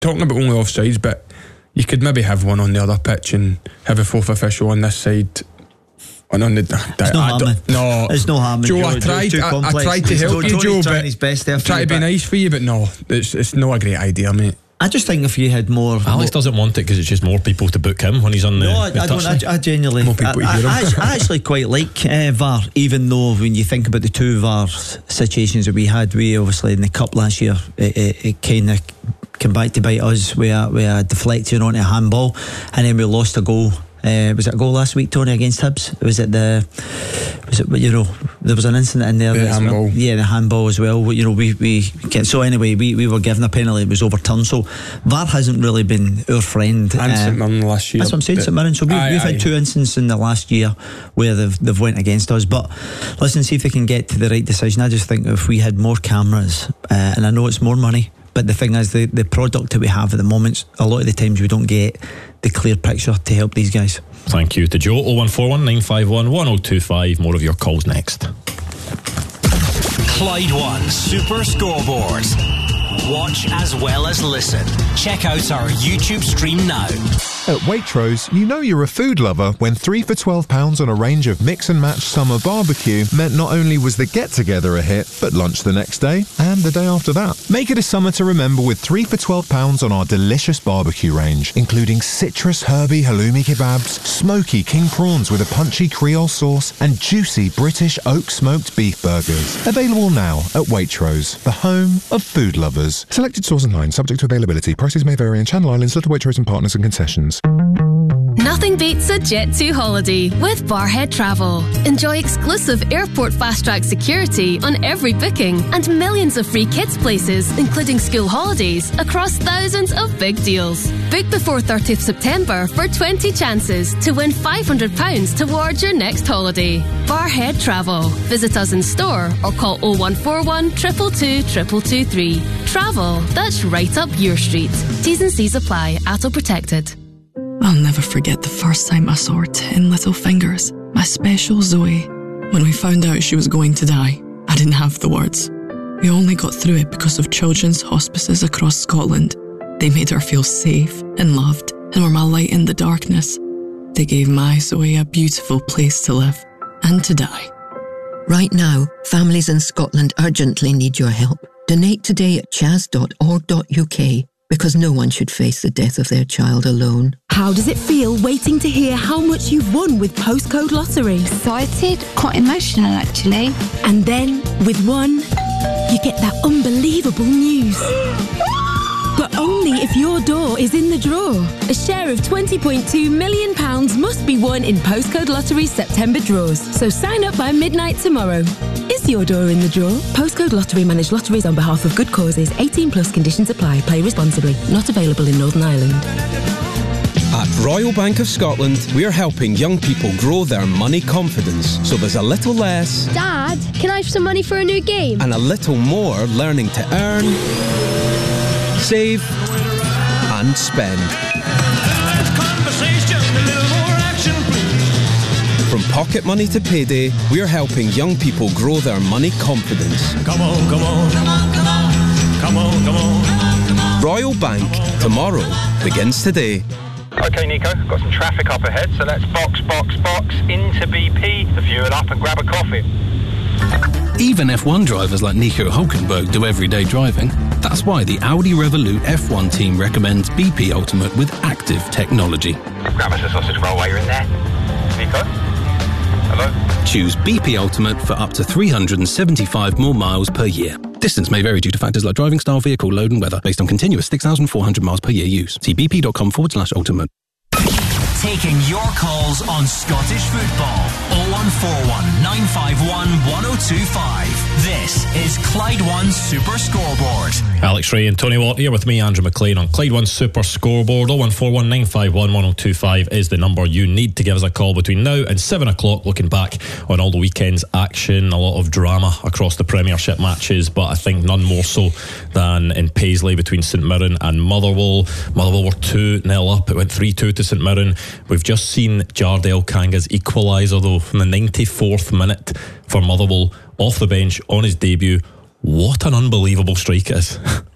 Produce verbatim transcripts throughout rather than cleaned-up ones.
talking about only offsides, but you could maybe have one on the other pitch and have a fourth official on this side. And on the, it's no harm. No, it's no harm. Joe, I tried. I, I tried to help you, Joe, but his best there try to be nice for you, but no, it's it's not a great idea, mate. I just think if you had more, Alex more doesn't want it because it's just more people to book him when he's on the. No, I, the I don't. I, I genuinely, more people I, to hear I, him. I, I actually quite like uh, V A R, even though when you think about the two V A R situations that we had, we obviously in the cup last year, it, it, it kind of came back to bite us. We a, we a deflected onto a handball, and then we lost a goal. Uh, was it a goal last week, Tony, against Hibs? Was it the? Was it? You know, there was an incident in there. The handball. Well. Yeah, the handball as well. You know, we we so anyway, we, we were given a penalty. It was overturned. So V A R hasn't really been our friend. And uh, St Mirren last year. That's what I'm saying, St Mirren. So we, aye, we've aye. had two incidents in the last year where they've they've went against us. But listen, see if they can get to the right decision. I just think if we had more cameras, uh, and I know it's more money. But the thing is, the, the product that we have at the moment, a lot of the times we don't get the clear picture to help these guys. Thank you to Joe. oh one four one nine five one one oh two five. More of your calls next. Clyde One Super Scoreboard. Watch as well as listen. Check out our YouTube stream now. At Waitrose, you know you're a food lover when three for twelve pounds on a range of mix and match summer barbecue meant not only was the get-together a hit, but lunch the next day and the day after that. Make it a summer to remember with three for twelve pounds on our delicious barbecue range, including citrus herby halloumi kebabs, smoky king prawns with a punchy Creole sauce, and juicy British oak smoked beef burgers. Available now at Waitrose, the home of food lovers. Selected stores online, subject to availability. Prices may vary in Channel Islands, Little Waitrose and Partners and concessions. Nothing beats a Jet two holiday with Barhead Travel. Enjoy exclusive airport fast-track security on every booking and millions of free kids places, including school holidays, across thousands of big deals. Book before thirtieth September for twenty chances to win five hundred pounds towards your next holiday. Barhead Travel. Visit us in store or call oh one four one, two two two, two two two three. Travel that's right up your street. T's and C's apply. A T O protected. I'll never forget the first time I saw her ten little fingers, my special Zoe. When we found out she was going to die, I didn't have the words. We only got through it because of children's hospices across Scotland. They made her feel safe and loved and were my light in the darkness. They gave my Zoe a beautiful place to live and to die. Right now, families in Scotland urgently need your help. Donate today at chas dot org dot U K. Because no one should face the death of their child alone. How does it feel waiting to hear how much you've won with Postcode Lottery? Excited, quite emotional actually. And then, with one, you get that unbelievable news. But only if your door is in the draw. A share of twenty point two million pounds must be won in Postcode Lottery's September draws. So sign up by midnight tomorrow. Is your door in the draw? Postcode Lottery manage lotteries on behalf of good causes. eighteen plus conditions apply. Play responsibly. Not available in Northern Ireland. At Royal Bank of Scotland, we're helping young people grow their money confidence. So there's a little less... Dad, can I have some money for a new game? And a little more learning to earn, save and spend. From pocket money to payday, we're helping young people grow their money confidence. Come on, come on, come on, come on, come on, come on, come on. Royal Bank, tomorrow begins today. Okay, Nico, got some traffic up ahead, so let's box, box, box into B P, fuel up and grab a coffee. Even F one drivers like Nico Hulkenberg do everyday driving. That's why the Audi Revolut F one team recommends B P Ultimate with active technology. Grab us a sausage roll while you're in there. Nico? Hello? Choose B P Ultimate for up to three hundred seventy-five more miles per year. Distance may vary due to factors like driving style, vehicle load and weather, based on continuous six thousand four hundred miles per year use. See bp.com forward slash ultimate. Taking your calls on Scottish football. oh one four one, nine five one, one oh two five. This is Clyde One Super Scoreboard. Alex Ray and Tony Watt here with me, Andrew McLean, on Clyde One Super Scoreboard. oh one four one, nine five one, one oh two five is the number you need to give us a call between now and seven o'clock, looking back on all the weekend's action. A lot of drama across the Premiership matches, but I think none more so than in Paisley between St Mirren and Motherwell. Motherwell were two nil up. It went three two to St Mirren. We've just seen Jardel Kanga's equaliser though from the ninety-fourth minute for Motherwell, off the bench on his debut. What an unbelievable strike it is.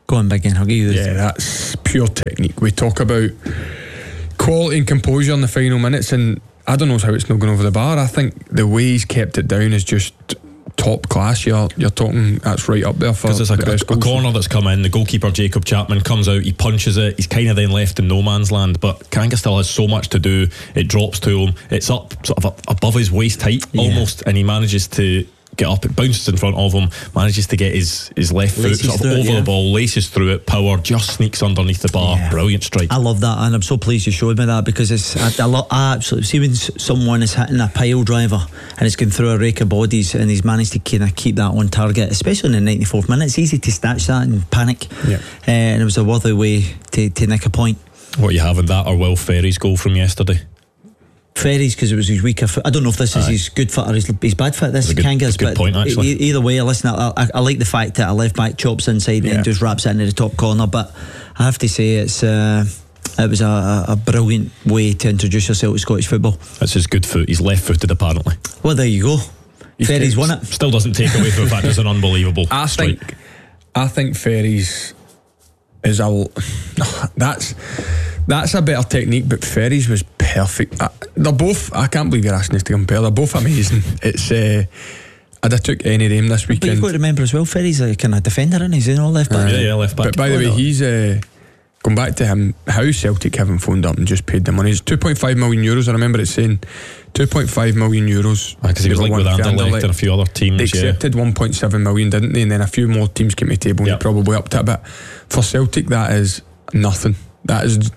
Go on, Big Ian, I'll give you this. Yeah, that's pure technique. We talk about quality and composure in the final minutes, and I don't know how it's not going over the bar. I think the way he's kept it down is just top class. You're you're talking, that's right up there for because it's a, the best a, a corner that's come in. The goalkeeper Jacob Chapman comes out, he punches it, he's kind of then left in no man's land, but Kanga still has so much to do. It drops to him, it's up sort of up above his waist height yeah. almost, and he manages to get up, it bounces in front of him, manages to get his, his left foot sort of over it, yeah. the ball, laces through it, power, just sneaks underneath the bar. Yeah. Brilliant strike. I love that, and I'm so pleased you showed me that, because it's I, I, lo- I absolutely see when someone is hitting a pile driver and it's going through a rake of bodies and he's managed to kind of keep that on target, especially in the ninety-fourth minute. It's easy to snatch that and panic, yeah. uh, and it was a worthy way to, to nick a point. What you have in that, or Will Ferry's goal from yesterday? Ferry's, because it was his weaker foot. I don't know if this is Aye. his good foot or his, his bad foot. This is Kanga's, a good point, actually. E- either way, listen, I, I, I like the fact that a left back chops inside yeah. and just wraps it into the top corner. But I have to say, it's uh, it was a, a brilliant way to introduce yourself to Scottish football. That's his good foot. He's left-footed, apparently. Well, there you go. He's Ferry's won it. Still doesn't take away from the fact it's an unbelievable I strike. think. I think Ferry's is a that's. That's a better technique, but Ferry's was perfect. Uh, they're both, I can't believe you're asking us to compare, they're both amazing. It's uh, I'd have took any of them this weekend. But you've got to remember as well, Ferry's a kind of defender, and he's in all left back. Uh, yeah, yeah, left back. But by the way, he's uh, going back to him, how Celtic haven't phoned up and just paid the money. It's two point five million euros. I remember it saying two point five million euros. Because he was linked with Anderlecht and a few other teams. They accepted yeah. one point seven million, didn't they? And then a few more teams came to the table and yep. they probably upped it. But for Celtic, that is nothing. That is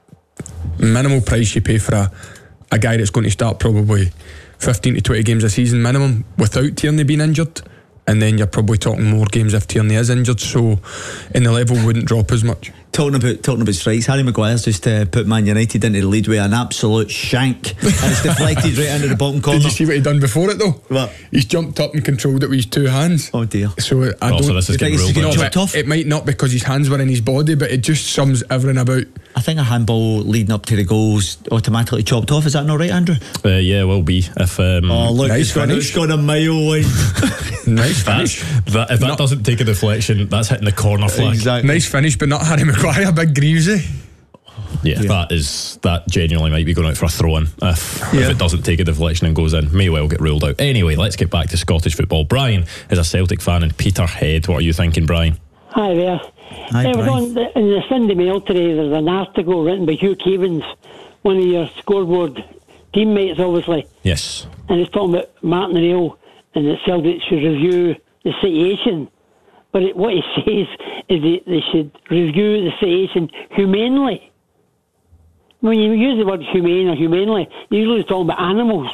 minimal price you pay for a, a guy that's going to start probably fifteen to twenty games a season minimum without Tierney being injured, and then you're probably talking more games if Tierney is injured, so and the level wouldn't drop as much. Talking about talking about strikes, Harry Maguire's just uh, put Man United into the lead with an absolute shank, and it's deflected right into the bottom corner. Did you see what he'd done before it though? What? He's jumped up and controlled it with his two hands. Oh dear. So I oh, don't so this is getting ruled no, out. it, it might not because his hands were in his body, but it just sums everything about. I think a handball leading up to the goals automatically chopped off. Is that not right, Andrew? Uh, yeah, will be. If um, oh look, nice it's got, it's got a mile wide. Nice finish. That, if that not, doesn't take a deflection, that's hitting the corner flag. Exactly. Nice finish, but not Harry Maguire. Big Greavesy. Yeah, yeah, that is that genuinely might be going out for a throw-in if, yeah. if it doesn't take a deflection and goes in. May well get ruled out. Anyway, let's get back to Scottish football. Brian is a Celtic fan in Peterhead. What are you thinking, Brian? Hi there. Hi, uh, Brian. on the, in the Sunday Mail today, there's an article written by Hugh Cavins, one of your scoreboard teammates, obviously. Yes. And it's talking about Martin O'Neill and that Celtic should review the situation. But it, what he says is that they should review the situation humanely. When you use the word humane or humanely, you're usually talking about animals,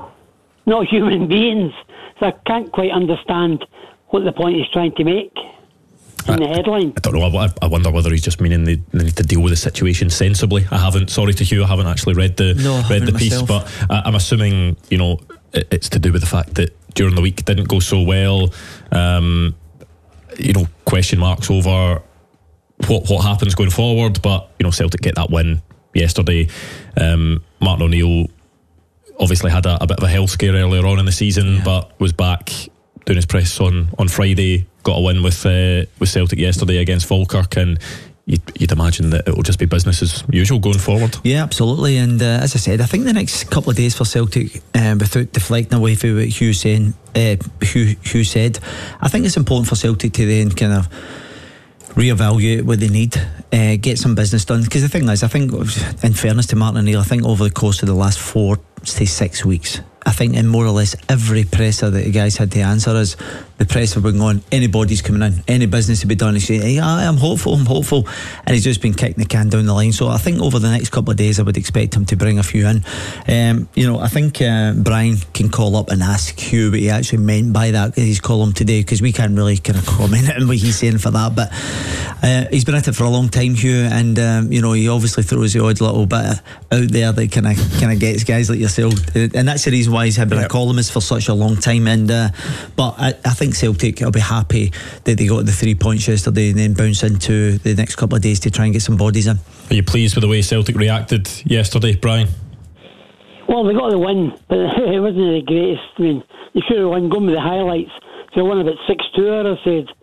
not human beings. So I can't quite understand what the point he's trying to make in I, the headline. I don't know. I, I wonder whether he's just meaning they, they need to deal with the situation sensibly. I haven't. Sorry to Hugh, I haven't actually read the no, read the piece, myself. but I, I'm assuming you know it, it's to do with the fact that during the week didn't go so well. Um, you know, question marks over what what happens going forward. But you know, Celtic get that win yesterday. um, Martin O'Neill obviously had a, a bit of a health scare earlier on in the season, yeah. but was back doing his press on, on Friday, got a win with uh, with Celtic yesterday against Falkirk, and you'd, you'd imagine that it will just be business as usual going forward. Yeah, absolutely. And uh, as I said, I think the next couple of days for Celtic, um, without deflecting away from what Hugh, saying, uh, Hugh, Hugh said, I think it's important for Celtic to then kind of reevaluate what they need, uh, get some business done. Because the thing is, I think, in fairness to Martin O'Neill, I think over the course of the last four to six weeks, I think in more or less every presser that the guys had to answer is the press have been going, anybody's coming in, any business to be done. He's saying, yeah, I'm hopeful, I'm hopeful, and he's just been kicking the can down the line. So I think over the next couple of days I would expect him to bring a few in. Um, you know, I think uh, Brian can call up and ask Hugh what he actually meant by that, his column today, because we can't really kind of comment on what he's saying for that. But uh, he's been at it for a long time, Hugh, and um, you know, he obviously throws the odd little bit out there that kind of kind of gets guys like yourself, and that's the reason why he's been yep. a columnist for such a long time. And uh, but I, I think Celtic will be happy that they got the three points yesterday and then bounce into the next couple of days to try and get some bodies in. Are you pleased with the way Celtic reacted yesterday, Brian? Well, they got the win, but it wasn't the greatest. I mean, they should have won. Going with the highlights, they won about six two, I said.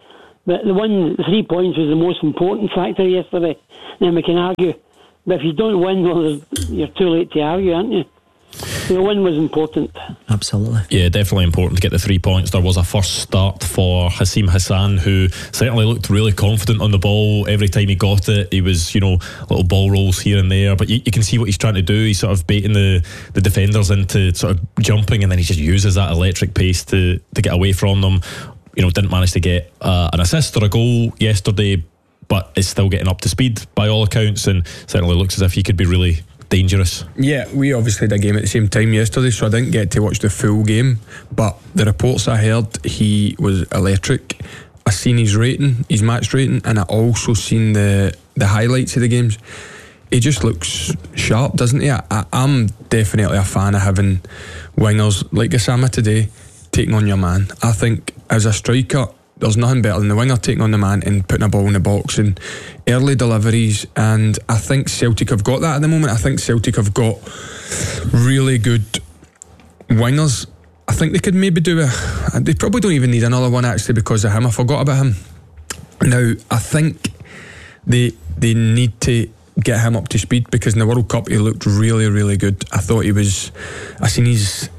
But the one, the three points was the most important factor yesterday. Then we can argue. But if you don't win, well, you're too late to argue, aren't you? The win was important. Absolutely. Yeah, definitely important to get the three points. There was a first start for Hasim Hassan, who certainly looked really confident on the ball every time he got it. He was, you know, little ball rolls here and there, but you, you can see what he's trying to do. He's sort of baiting the, the defenders into sort of jumping, and then he just uses that electric pace to, to get away from them. You know, didn't manage to get uh, an assist or a goal yesterday, but is still getting up to speed by all accounts, and certainly looks as if he could be really dangerous. Yeah, we obviously had a game at the same time yesterday, so I didn't get to watch the full game, but the reports I heard, he was electric. I seen his rating, his match rating, and I also seen the the highlights of the games. He just looks sharp, doesn't he? I, I, I'm definitely a fan of having wingers like Gassama today taking on your man. I think as a striker, there's nothing better than the winger taking on the man and putting a ball in the box and early deliveries, and I think Celtic have got that at the moment. I think Celtic have got really good wingers. I think they could maybe do a... They probably don't even need another one actually because of him. I forgot about him. Now, I think they they need to get him up to speed because in the World Cup he looked really, really good. I thought he was... I seen his...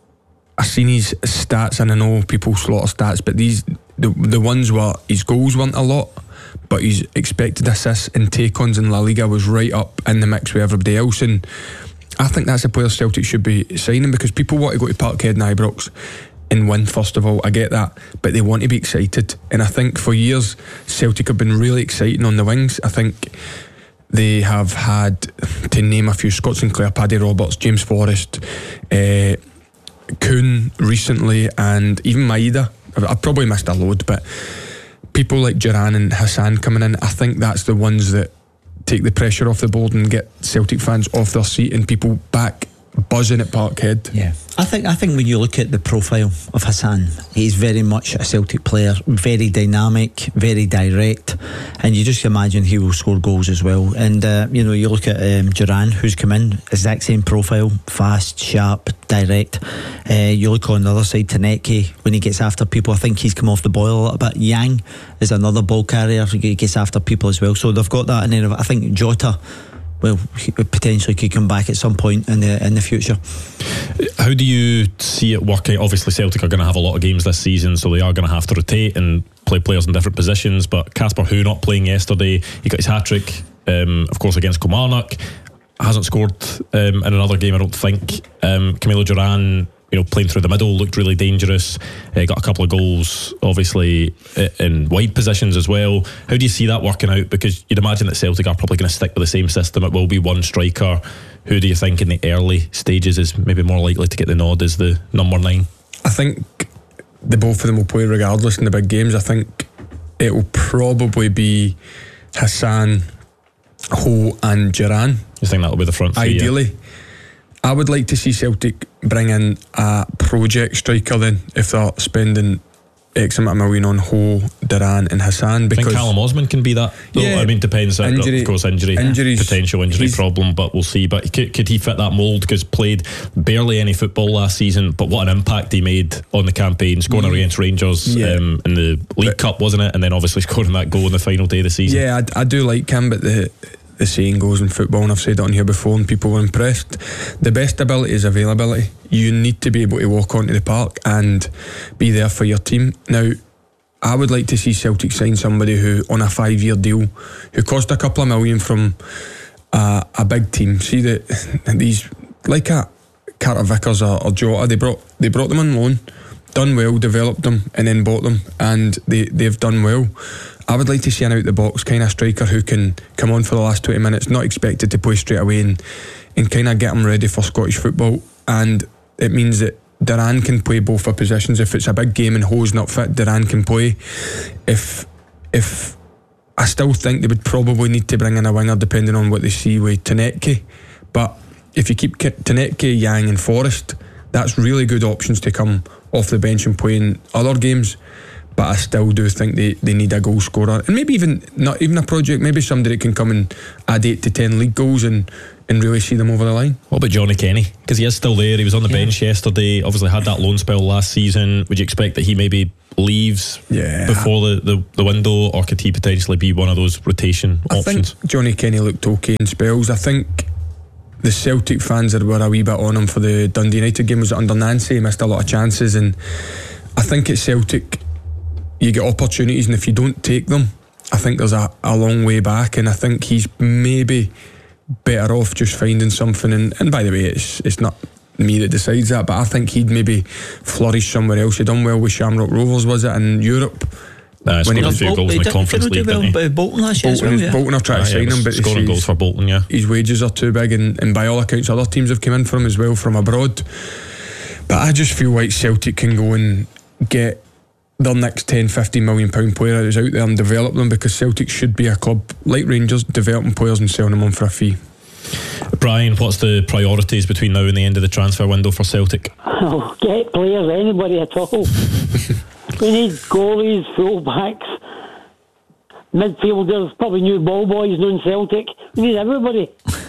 I seen his stats, and I know people slaughter stats, but these the the ones where his goals weren't a lot, but his expected assists and take-ons in La Liga was right up in the mix with everybody else, and I think that's a player Celtic should be signing because people want to go to Parkhead and Ibrox and win first of all. I get that, but they want to be excited, and I think for years Celtic have been really exciting on the wings. I think they have had, to name a few, Scott Sinclair, Paddy Roberts, James Forrest, uh, Kuhn recently, and even Maeda. I've, I've probably missed a load, but people like Duran and Hassan coming in, I think that's the ones that take the pressure off the board and get Celtic fans off their seat and people back buzzing at Parkhead. Yeah, I think I think when you look at the profile of Hassan, he's very much a Celtic player, very dynamic, very direct, and you just imagine he will score goals as well. And uh, you know, you look at um, Duran, who's come in, exact same profile, fast, sharp, direct. Uh, you look on the other side, Taneke, when he gets after people, I think he's come off the boil a little bit. Yang is another ball carrier, he gets after people as well. So they've got that, and then I think Jota, well, he potentially could come back at some point in the in the future. How do you see it working? Obviously Celtic are going to have a lot of games this season, so they are going to have to rotate and play players in different positions, but Casper Hu not playing yesterday, he got his hat-trick um, of course against Kilmarnock, hasn't scored um, in another game I don't think. um, Camilo Duran, you know, playing through the middle, looked really dangerous, uh, got a couple of goals obviously in wide positions as well. How do you see that working out? Because you'd imagine that Celtic are probably going to stick with the same system. It will be one striker. Who do you think in the early stages is maybe more likely to get the nod as the number nine? I think the both of them will play regardless in the big games. I think it will probably be Hassan, Ho and Duran. You think that'll be the front three? Ideally, yeah? I would like to see Celtic bring in a project striker then, if they're spending X amount of million on Ho, Duran and Hassan. Because I think Callum Osman can be that. Yeah, I mean, depends. Injury, of course, injury, potential injury problem, but we'll see. But could, could he fit that mould? Because played barely any football last season, but what an impact he made on the campaign, scoring mm. against Rangers yeah. um, in the League but, Cup, wasn't it? And then obviously scoring that goal in the final day of the season. Yeah, I, I do like him, but the the saying goes in football, and I've said it on here before and people were impressed, the best ability is availability. You need to be able to walk onto the park and be there for your team. Now, I would like to see Celtic sign somebody who, on a five year deal, who cost a couple of million from a, a big team. See that these, like a Carter Vickers or, or Jota, they brought they brought them on loan, done well, developed them and then bought them, and they, they've done well. I would like to see an out the box kind of striker who can come on for the last twenty minutes, not expected to play straight away, and, and kind of get them ready for Scottish football. And it means that Duran can play both our positions. If it's a big game and Ho's not fit, Duran can play. If if I still think they would probably need to bring in a winger depending on what they see with Taneke, but if you keep Taneke, Yang and Forrest, that's really good options to come off the bench and play in other games. But I still do think they, they need a goal scorer, and maybe even not even a project, maybe somebody that can come and add eight to ten league goals and, and really see them over the line. What about Johnny Kenny? Because he is still there. He was on the yeah. bench yesterday, obviously had that loan spell last season. Would you expect that he maybe leaves yeah. before the, the, the window, or could he potentially be one of those rotation I options? think Johnny Kenny looked okay in spells. I think the Celtic fans that were a wee bit on him for the Dundee United game was under Nancy. He missed a lot of chances, and I think at Celtic you get opportunities, and if you don't take them, I think there's a, a long way back, and I think he's maybe better off just finding something. And, and by the way, it's it's not me that decides that, but I think he'd maybe flourish somewhere else. He done well with Shamrock Rovers, was it, in Europe? Nah, when he was a few goals in the Conference League, didn't he? Bolton last year, Bolton, well, yeah. Bolton are trying ah, to sign yeah, him, but scoring goals for Bolton, yeah. His wages are too big, and, and by all accounts, other teams have come in for him as well from abroad. But I just feel like Celtic can go and get their next ten, fifteen million pound player who's out there and develop them, because Celtic should be a club like Rangers, developing players and selling them on for a fee. Brian, what's the priorities between now and the end of the transfer window for Celtic? Oh, get players, anybody at all. We need goalies, full-backs, midfielders, probably new ball boys known Celtic. We need everybody.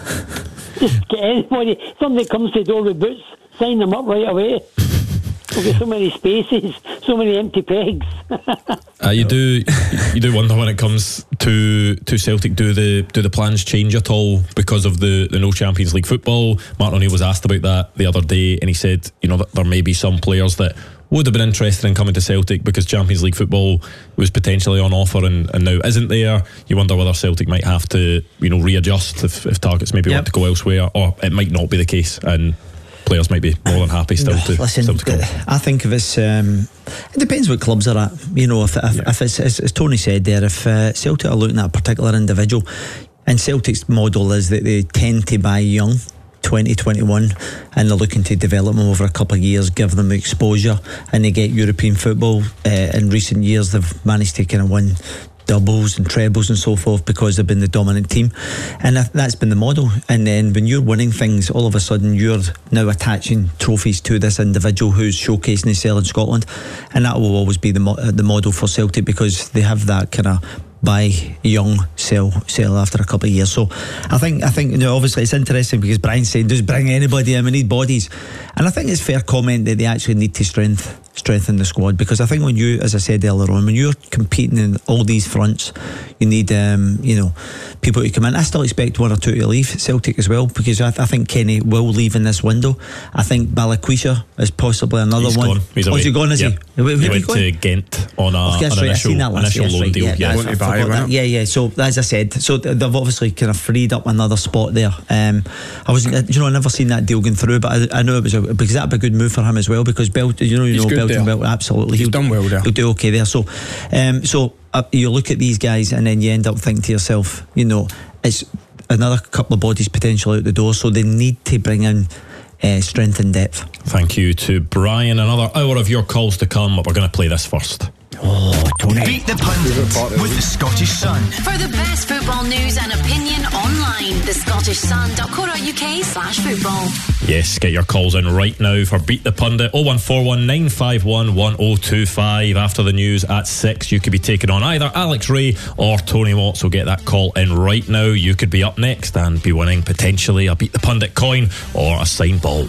Just get anybody. Somebody comes to the door with boots, sign them up right away. We've got so many spaces, so many empty pegs. uh, you do, you do wonder when it comes to to Celtic. Do the do the plans change at all because of the, the no Champions League football? Martin O'Neill was asked about that the other day, and he said, you know, that there may be some players that would have been interested in coming to Celtic because Champions League football was potentially on offer and, and now isn't there. You wonder whether Celtic might have to, you know, readjust if, if targets maybe yep. want to go elsewhere, or it might not be the case and players might be more than happy still to, Listen, still to come. I think if it's um, it depends what clubs are at. You know, if if, yeah. if it's as, as Tony said there, if uh, Celtic are looking at a particular individual, and Celtic's model is that they tend to buy young, twenty, twenty-one, and they're looking to develop them over a couple of years, give them exposure, and they get European football. Uh, in recent years they've managed to kind of win doubles and trebles and so forth because they've been the dominant team, and that's been the model. And then when you're winning things, all of a sudden you're now attaching trophies to this individual who's showcasing himself in Scotland, and that will always be the mo- the model for Celtic, because they have that kind of buy young, sell sell after a couple of years. So I think I think you know, obviously it's interesting because Brian's saying just bring anybody in, we need bodies, and I think it's fair comment that they actually need to strength strengthen the squad, because I think when you, as I said earlier on, when you're competing in all these fronts, you need um, you know, people to come in. I still expect one or two to leave Celtic as well, because I, I think Kenny will leave in this window. I think Balaquisha is possibly another He's one. Gone. He's oh, away. is he gone? Is yep. he? Where, he where went he to Ghent on a, oh, an right. initial, initial loan right. deal. Yeah, Yeah, that's, I forgot that. yeah, yeah. So as I said, so they've obviously kind of freed up another spot there. Um, I wasn't, you know, I never seen that deal going through, but I, I know it was a, because that'd be a good move for him as well, because Belt, you know, you He's know, Belton Belt, absolutely, he's done well there. He'll do okay there. So, um, so uh, you look at these guys, and then you end up thinking to yourself, you know, it's another couple of bodies potentially out the door, so they need to bring in uh, strength and depth. Thank you to Brian. Another hour of your calls to come, but we're going to play this first. Oh, Tony. Beat the Pundit with the Scottish Sun. For the best football news and opinion online, the Scottish Sun dot co dot uk slash football. Yes, get your calls in right now for Beat the Pundit. oh one four one nine five one one oh two five. After the news at six, you could be taking on either Alex Ray or Tony Watt, so get that call in right now. You could be up next and be winning potentially a Beat the Pundit coin or a signed ball.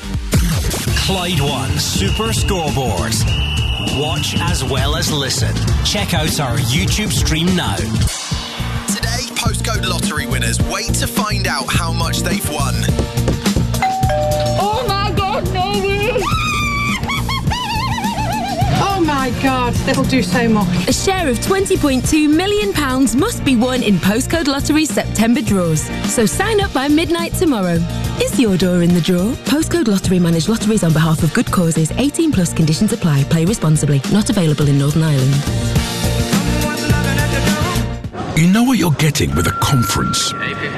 Clyde One Super Scoreboard. Watch as well as listen. Check out our YouTube stream now. Today, postcode lottery winners wait to find out how much they've won. Oh my God, no way! Oh my God, it'll do so much. A share of twenty point two million pounds must be won in Postcode Lottery's September draws. So sign up by midnight tomorrow. Is your door in the draw? Postcode Lottery manage lotteries on behalf of good causes. eighteen plus conditions apply. Play responsibly. Not available in Northern Ireland. You know what you're getting with a conference.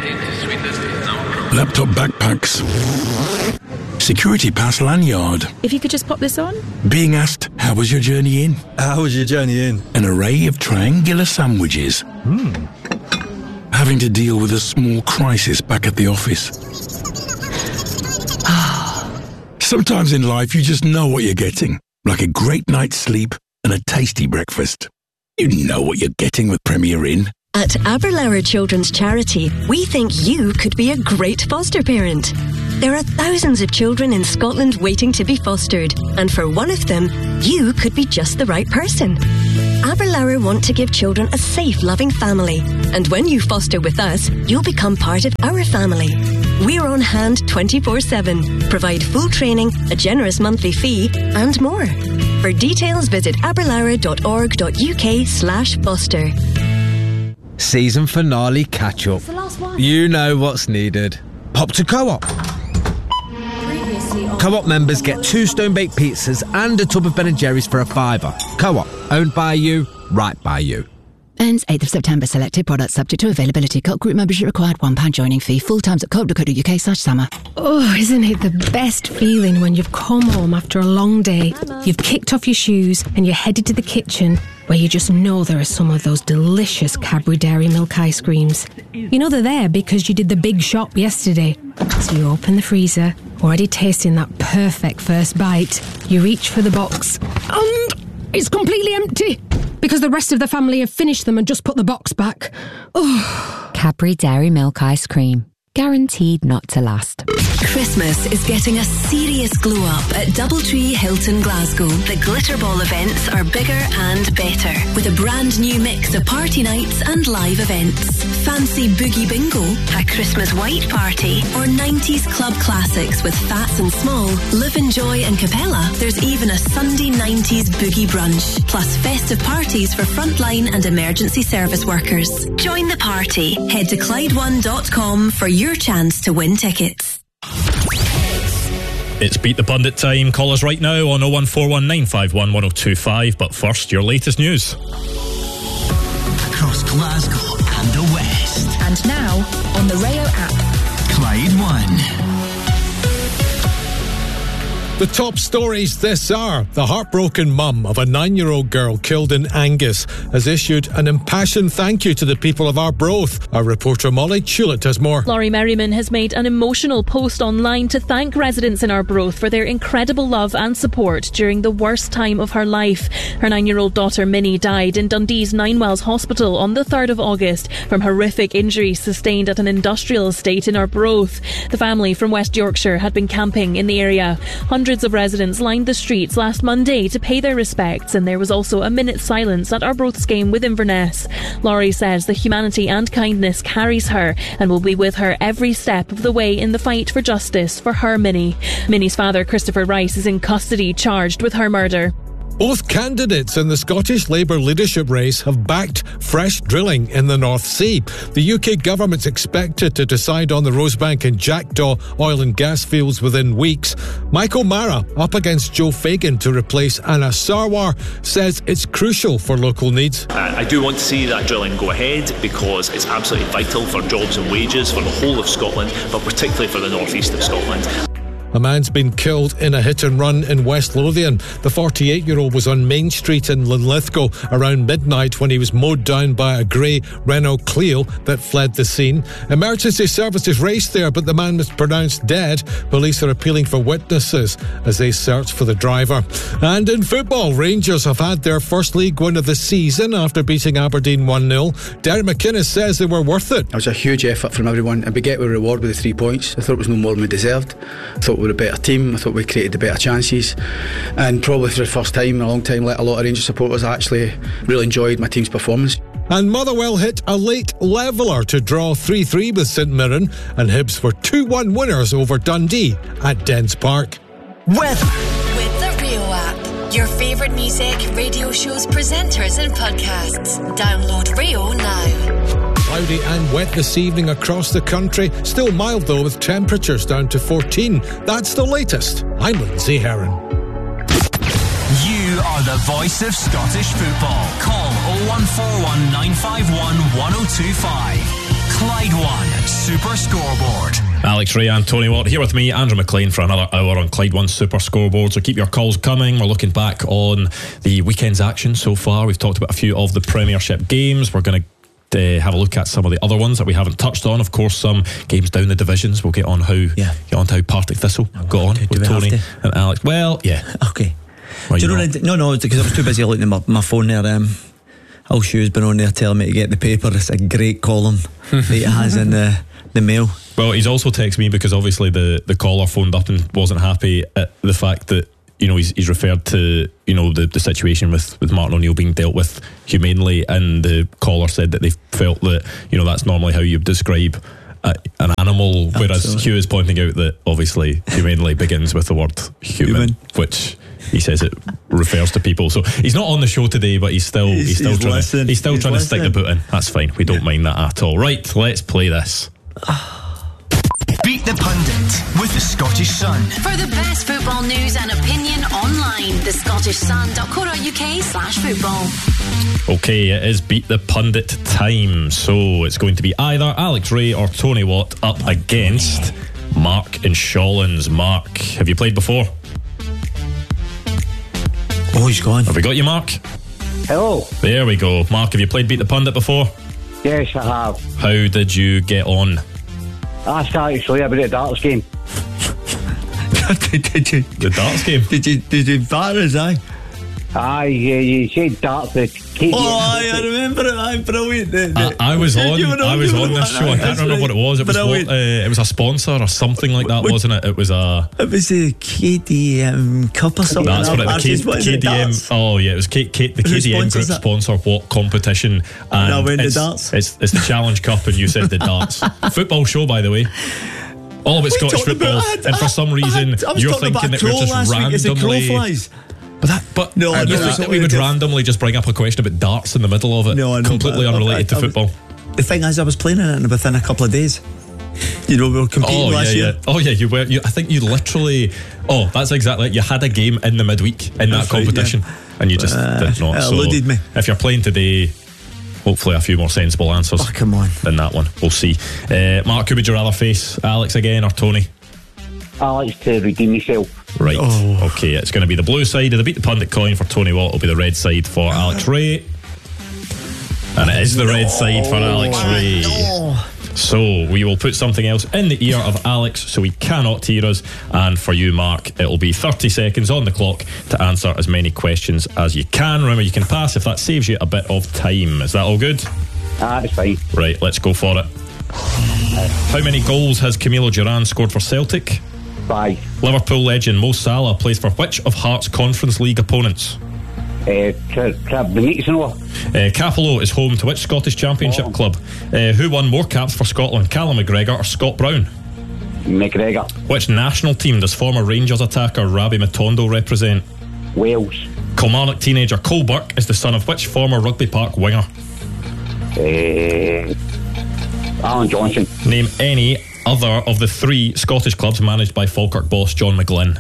Laptop backpacks. Security pass lanyard. If you could just pop this on. Being asked, how was your journey in? How was your journey in? An array of triangular sandwiches. Hmm. Having to deal with a small crisis back at the office. Sometimes in life you just know what you're getting. Like a great night's sleep and a tasty breakfast. You know what you're getting with Premier Inn. At Aberlour Children's Charity, we think you could be a great foster parent. There are thousands of children in Scotland waiting to be fostered, and for one of them, you could be just the right person. Aberlour want to give children a safe, loving family, and when you foster with us, you'll become part of our family. We're on hand twenty-four seven, provide full training, a generous monthly fee, and more. For details, visit aberlour.org.uk slash foster. Season finale catch-up. You know what's needed. Pop to Co-op. Co-op members get two stone-baked pizzas and a tub of Ben and Jerry's for a fiver. Co-op, owned by you, right by you. Ends eighth of September. Selected products subject to availability. Co-op group membership required. one pound joining fee. Full times at co op dot co dot uk slash summer. Oh, isn't it the best feeling when you've come home after a long day, you've kicked off your shoes and you're headed to the kitchen where you just know there are some of those delicious Cadbury Dairy Milk ice creams. You know they're there because you did the big shop yesterday. So you open the freezer, already tasting that perfect first bite. You reach for the box and it's completely empty because the rest of the family have finished them and just put the box back. Oh. Cadbury Dairy Milk ice cream. Guaranteed not to last. Christmas is getting a serious glow up at Doubletree Hilton Glasgow. The Glitter Ball events are bigger and better, with a brand new mix of party nights and live events. Fancy Boogie Bingo, a Christmas white party, or nineties club classics with Fats and Small, Live and Joy and Capella. There's even a Sunday nineties boogie brunch, plus festive parties for frontline and emergency service workers. Join the party. Head to Clyde one dot com for your chance to win tickets. It's Beat the Pundit time. Call us right now on oh one four one nine five one one oh two five. But first, your latest news. Across Glasgow and the West. And now, on the Rayo app. Clyde One. The top stories this hour. The heartbroken mum of a nine-year-old girl killed in Angus has issued an impassioned thank you to the people of Arbroath. Our reporter Molly Tulett has more. Laurie Merriman has made an emotional post online to thank residents in Arbroath for their incredible love and support during the worst time of her life. Her nine-year-old daughter Minnie died in Dundee's Ninewells Hospital on the third of August from horrific injuries sustained at an industrial estate in Arbroath. The family from West Yorkshire had been camping in the area. Hundreds Hundreds of residents lined the streets last Monday to pay their respects, and there was also a minute's silence at Arbroath's game with Inverness. Laurie says the humanity and kindness carries her and will be with her every step of the way in the fight for justice for her Minnie. Minnie's father, Christopher Rice, is in custody charged with her murder. Both candidates in the Scottish Labour leadership race have backed fresh drilling in the North Sea. The U K government's expected to decide on the Rosebank and Jackdaw oil and gas fields within weeks. Mike O'Mara, up against Joe Fagan to replace Anna Sarwar, says it's crucial for local needs. Uh, I do want to see that drilling go ahead because it's absolutely vital for jobs and wages for the whole of Scotland, but particularly for the northeast of Scotland. A man's been killed in a hit and run in West Lothian. The forty-eight-year-old was on Main Street in Linlithgow around midnight when he was mowed down by a grey Renault Clio that fled the scene. Emergency services raced there, but the man was pronounced dead. Police are appealing for witnesses as they search for the driver. And in football, Rangers have had their first league win of the season after beating Aberdeen one nil. Derek McInnes says they were worth it. It was a huge effort from everyone, and we get a reward with the three points. I thought it was no more than we deserved. I thought we were a better team. I thought we created the better chances, and probably for the first time in a long time let a lot of Rangers supporters actually really enjoyed my team's performance. And Motherwell hit a late leveller to draw three three with St Mirren, and Hibs were two one winners over Dundee at Dens Park. Weather with the Rio app. Your favourite music, radio shows, presenters and podcasts. Download Rio now. Cloudy and wet this evening across the country. Still mild though, with temperatures down to fourteen. That's the latest. I'm Lindsay Heron. You are the voice of Scottish football. Call oh one four one nine five one one oh two five. Clyde One Super Scoreboard. Alex Ray and Tony Watt here with me, Andrew McLean, for another hour on Clyde One Super Scoreboard. So keep your calls coming. We're looking back on the weekend's action so far. We've talked about a few of the Premiership games. We're going to Uh, have a look at some of the other ones that we haven't touched on. Of course, some games down the divisions. We'll get on how yeah. get on to how Partick Thistle oh, got on with Tony and Alex. Well, yeah, okay. Do you know? What, no, no, because I was too busy looking at my, my phone there. Um, Al Shue's been on there telling me to get the paper. It's a great column that he has in the the mail. Well, he's also texted me because obviously the, the caller phoned up and wasn't happy at the fact that, you know, he's, he's referred to, you know, the, the situation with, with Martin O'Neill being dealt with humanely, and the caller said that they felt that, you know, that's normally how you describe a, an animal, whereas Absolutely. Hugh is pointing out that obviously humanely begins with the word human, human. which he says it refers to people. So he's not on the show today, but he's still he's, he's still he's trying listening. to he's still he's trying listening. to stick the boot in. That's fine. We don't yeah. mind that at all. Right, let's play this. Beat the Pundit with the Scottish Sun. For the best football news and opinion online, the Scottish Sun dot co dot uk slash football. Okay, it is Beat the Pundit time. So it's going to be either Alex Ray or Tony Watt up against Mark and Shawlands. Mark, have you played before? Oh, he's gone. Have we got you, Mark? Hello. There we go. Mark, have you played Beat the Pundit before? Yes, I have. How did you get on? I started to show you about the darts game. did, did you? The darts game? Did you Did you batter us, aye? Aye, yeah, you said darts. The K D M. Oh, aye, I remember it. Aye, brilliant. The, the, I, I was on. on I was on this show. I can't remember right. what it was. It was what, uh, it was a sponsor or something like that, what, wasn't it? It was a. It was the K D M Cup or something. That's what it was. K D M. Oh yeah, it was K, K, the K D M group sponsor what competition? And no, when it's, the darts. It's, it's the Challenge Cup, and you said the darts. Football show, by the way. All of it's Scottish football, about, and for some reason I, I you're thinking that we're just randomly. But that, but no, I you think that we would randomly just bring up a question about darts in the middle of it? No, I know, completely but, unrelated but I, to football. Was, the thing is, I was playing in it within a couple of days. You know, we were competing oh, last yeah, year. Yeah. Oh yeah, you were. You, I think you literally. Oh, that's exactly it. You had a game in the midweek in that's that competition, right, yeah. and you just uh, did not. It so eluded me. If you're playing today, hopefully a few more sensible answers. Oh, come on. Than that one. We'll see. Uh, Mark, who would you rather face, Alex again or Tony? Alex to redeem myself. Right. Oh. Okay, it's going to be the blue side of the Beat the Pundit coin for Tony Watt. It'll be the red side for Alex Ray. And it is the no. red side for Alex Ray. No. So we will put something else in the ear of Alex so he cannot hear us. And for you, Mark, it'll be thirty seconds on the clock to answer as many questions as you can. Remember, you can pass if that saves you a bit of time. Is that all good? Ah, that's fine. Right, let's go for it. Uh, How many goals has Camilo Duran scored for Celtic? Five. Liverpool legend Mo Salah plays for which of Hearts' Conference League opponents? Uh, Benitez. Uh, Capello is home to which Scottish Championship oh. club? Uh, who won more caps for Scotland, Callum McGregor or Scott Brown? McGregor. Which national team does former Rangers attacker Rabbi Matondo represent? Wales. Kilmarnock teenager Cole Burke is the son of which former Rugby Park winger? Uh, Alan Johnson. Name any other of the three Scottish clubs managed by Falkirk boss John McGlynn.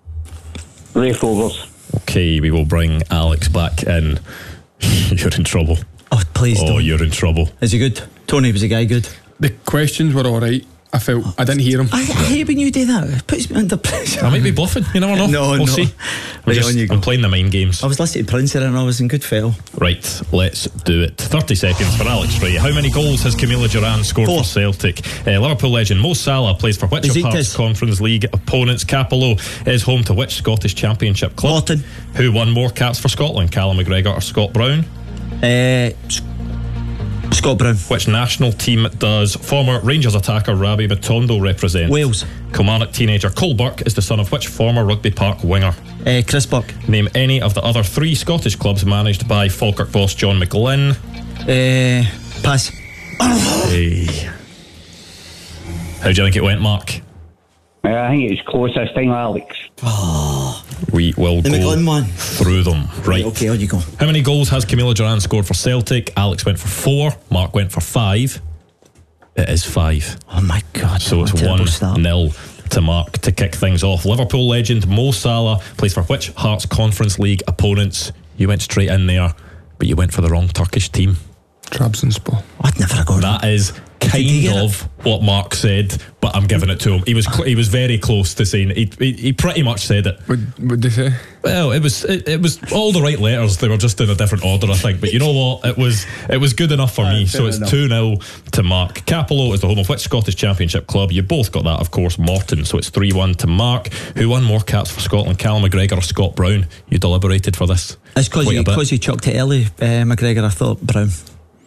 Raith Rovers. Okay, we will bring Alex back in. You're in trouble. Oh, please oh, don't. Oh, you're in trouble. Is he good? Tony, was the guy good? The questions were alright. I felt I didn't hear him. I, I hate when you do that. It puts me under pressure. I might be bluffing. You never know. No, we'll no. see. Right, just, on you go. I'm playing the mind games. I was listening to Prince and I was in good fell. Right, let's do it. thirty seconds for Alex Ray. How many goals has Camilo Duran scored Four. for Celtic? Uh, Liverpool legend Mo Salah plays for which of Hearts' Conference League opponents? Capello is home to which Scottish Championship club? Morton. Who won more caps for Scotland, Callum McGregor or Scott Brown? Uh, Scott Brown. Which national team does former Rangers attacker Rabbi Matondo represent? Wales. Kilmarnock teenager Cole Burke is the son of which former Rugby Park winger? Uh, Chris Burke. Name any of the other three Scottish clubs managed by Falkirk boss John McGlynn. Uh, pass. Hey. How do you think it went, Mark? Uh, I think it was close this time, Alex. Oh. We will the go McGlynn one. through them. Right. Okay, on you go. How many goals has Camilo Duran scored for Celtic? Alex went for four. Mark went for five. It is five. Oh my God. So it's one nil to Mark to kick things off. Liverpool legend Mo Salah plays for which Hearts Conference League opponents? You went straight in there, but you went for the wrong Turkish team. Trabzonspor. I'd never have gone. That is kind of what Mark said, but I'm giving it to him. He was cl- he was very close to saying he, he he pretty much said it. What what did he say? Well, it was it, it was all the right letters. They were just in a different order, I think. But you know what? It was it was good enough for uh, me. So it's two nil to Mark. Capello is the home of which Scottish Championship club? You both got that, of course. Morton. So it's three one to Mark. Who won more caps for Scotland, Callum McGregor or Scott Brown? You deliberated for this. It's because you, you chucked it early, uh, McGregor. I thought Brown.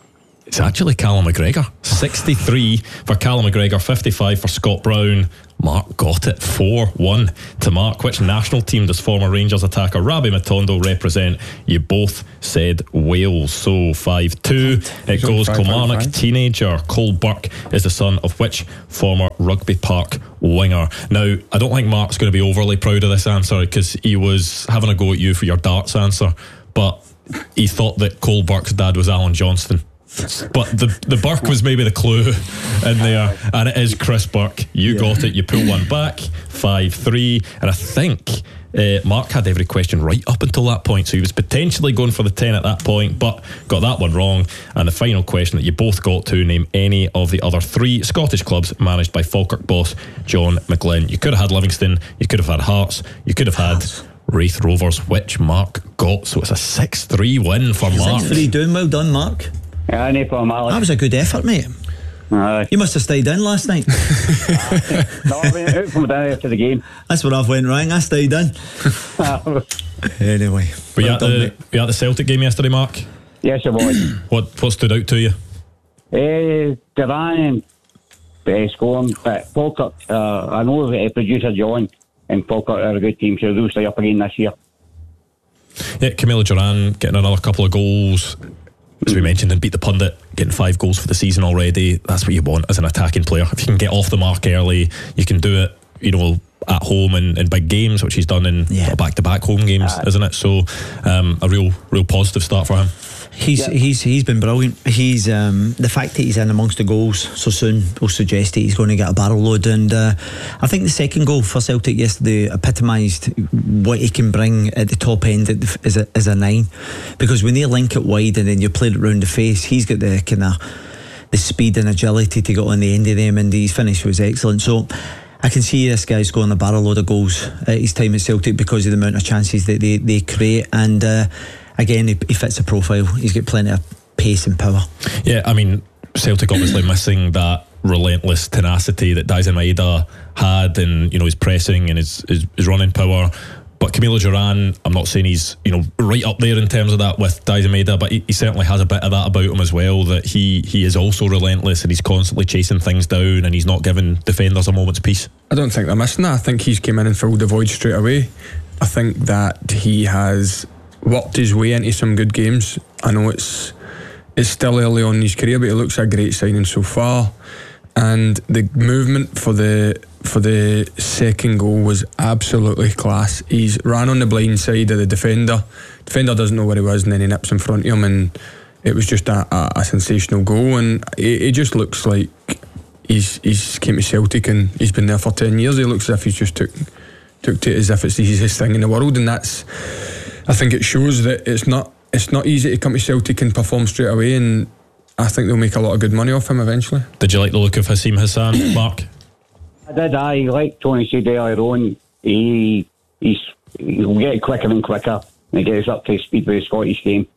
It's actually Callum McGregor. sixty-three for Callum McGregor, fifty-five for Scott Brown. Mark got it four one to Mark. Which national team does former Rangers attacker Rabbi Matondo represent? You both said Wales. So five two. It goes Kilmarnock teenager Cole Burke is the son of which former Rugby Park winger? Now, I don't think Mark's going to be overly proud of this answer because he was having a go at you for your darts answer, but he thought that Cole Burke's dad was Alan Johnston. But the the Burke was maybe the clue in there, and it is Chris Burke. You yeah. got it. You pull one back, five three, and I think uh, Mark had every question right up until that point, so he was potentially going for the ten at that point, but got that one wrong. And the final question that you both got to: name any of the other three Scottish clubs managed by Falkirk boss John McGlynn. You could have had Livingston, you could have had Hearts, you could have had Wraith Rovers, which Mark got. So it's a six three win for Mark. six three doing well done, Mark. Yeah, no problem, Alex. That was a good effort, mate. Aye. You must have stayed in last night. No, I went out from down after the game. That's where I've went wrong. I stayed in. Anyway, were you, well at the, were you at the Celtic game yesterday, Mark? Yes, I was. What what stood out to you? Uh, Duran and uh, scoring, but Falkirk. Uh, I know the uh, producer John and Falkirk are a good team, so they'll stay up again this year. Yeah, Camilo Duran getting another couple of goals. As we mentioned, and beat the pundit, getting five goals for the season already. That's what you want as an attacking player. If you can get off the mark early, you can do it, you know, at home and in big games, which he's done in yeah. back-to-back home games, uh, isn't it? So um, a real real positive start for him. He's yeah. he's he's been brilliant. He's um, the fact that he's in amongst the goals so soon will suggest that he's going to get a barrel load. And uh, I think the second goal for Celtic yesterday epitomised what he can bring at the top end as a, as a nine, because when they link it wide and then you play it round the face, he's got the kind of the speed and agility to get on the end of them, and his finish was excellent. So I can see this guy's going a barrel load of goals at his time at Celtic because of the amount of chances that they, they create. And uh, again, he, he fits the profile. He's got plenty of pace and power. Yeah, I mean, Celtic obviously missing that relentless tenacity that Daizen Maeda had, and you know, his pressing and his, his, his running power. But Camilo Duran, I'm not saying he's, you know, right up there in terms of that with Daizen Maeda, but he, he certainly has a bit of that about him as well, that he, he is also relentless and he's constantly chasing things down and he's not giving defenders a moment's peace. I don't think they're missing that. I think he's came in and filled the void straight away. I think that he has worked his way into some good games. I know it's it's still early on in his career, but it looks a great signing so far. And the movement for the for the second goal was absolutely class. He's ran on the blind side of the defender. Defender doesn't know where he was, and then he nips in front of him, and it was just a, a, a sensational goal. And it, it just looks like he's he's came to Celtic and he's been there for ten years. He looks as if he's just took took to it as if it's the easiest thing in the world, and that's, I think it shows that it's not it's not easy to come to Celtic and perform straight away, and I think they'll make a lot of good money off him eventually. Did you like the look of Hasim Hassan, Mark? I did. I like Tony said earlier on. He he's he'll get quicker and quicker, and he gets up to speed with the Scottish game.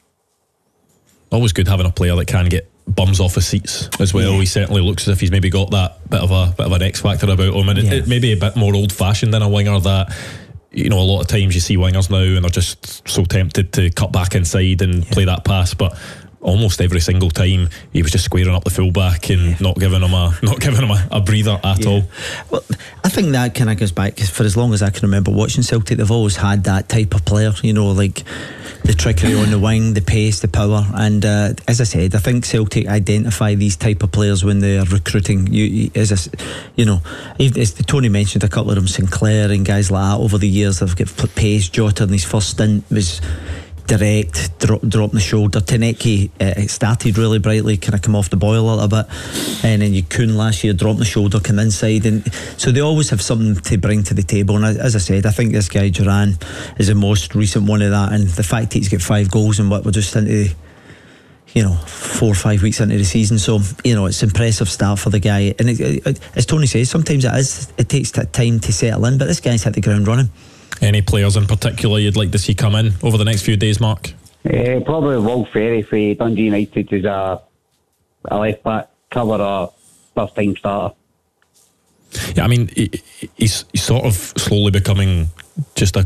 Always good having a player that can get bums off his seats as well. Yeah. He certainly looks as if he's maybe got that bit of a bit of an X factor about him, and it, yeah. it may be a bit more old fashioned than a winger that, you know, a lot of times you see wingers now and they're just so tempted to cut back inside and yeah. play that pass, but almost every single time he was just squaring up the fullback and yeah. not giving him a not giving him a, a breather at yeah. all. Well, I think that kind of goes back, cause for as long as I can remember watching Celtic, they've always had that type of player, you know, like the trickery on the wing, the pace, the power. And uh, as I said, I think Celtic identify these type of players when they're recruiting. You, you as a, you know, as Tony mentioned, a couple of them, Sinclair and guys like that over the years, they've got pace. Jota in his first stint was direct, drop, dropping the shoulder. Tenecki uh, started really brightly, kind of come off the boil a little bit, and then you Kuhn last year dropping the shoulder, come inside, and so they always have something to bring to the table. And as I said, I think this guy Duran is the most recent one of that, and the fact that he's got five goals and what we're just into, you know, four or five weeks into the season, so you know, it's an impressive start for the guy. And it, it, as Tony says, sometimes it is it takes time to settle in, but this guy's hit the ground running. Any players in particular you'd like to see come in over the next few days, Mark? Uh, probably Will Ferry for Dundee United as a, a left back cover or first time starter. Yeah, I mean, he, he's, he's sort of slowly becoming just a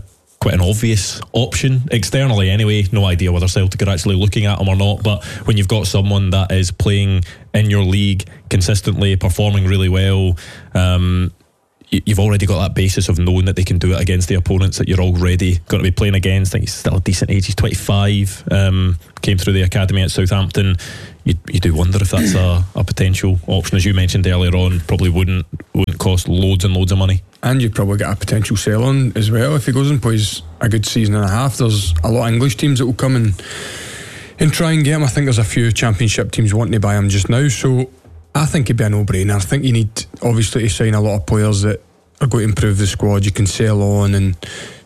quite an obvious option externally anyway. No idea whether Celtic are actually looking at him or not, but when you've got someone that is playing in your league consistently, performing really well, um, you've already got that basis of knowing that they can do it against the opponents that you're already going to be playing against. I think he's still a decent age, he's twenty-five, um, came through the academy at Southampton. You, you do wonder if that's a, a potential option. As you mentioned earlier on, probably wouldn't wouldn't cost loads and loads of money. And you'd probably get a potential sell on as well if he goes and plays a good season and a half. There's a lot of English teams that will come and, and try and get him. I think there's a few Championship teams wanting to buy him just now, so I think it'd be a no-brainer. I think you need obviously to sign a lot of players that are going to improve the squad. You can sell on and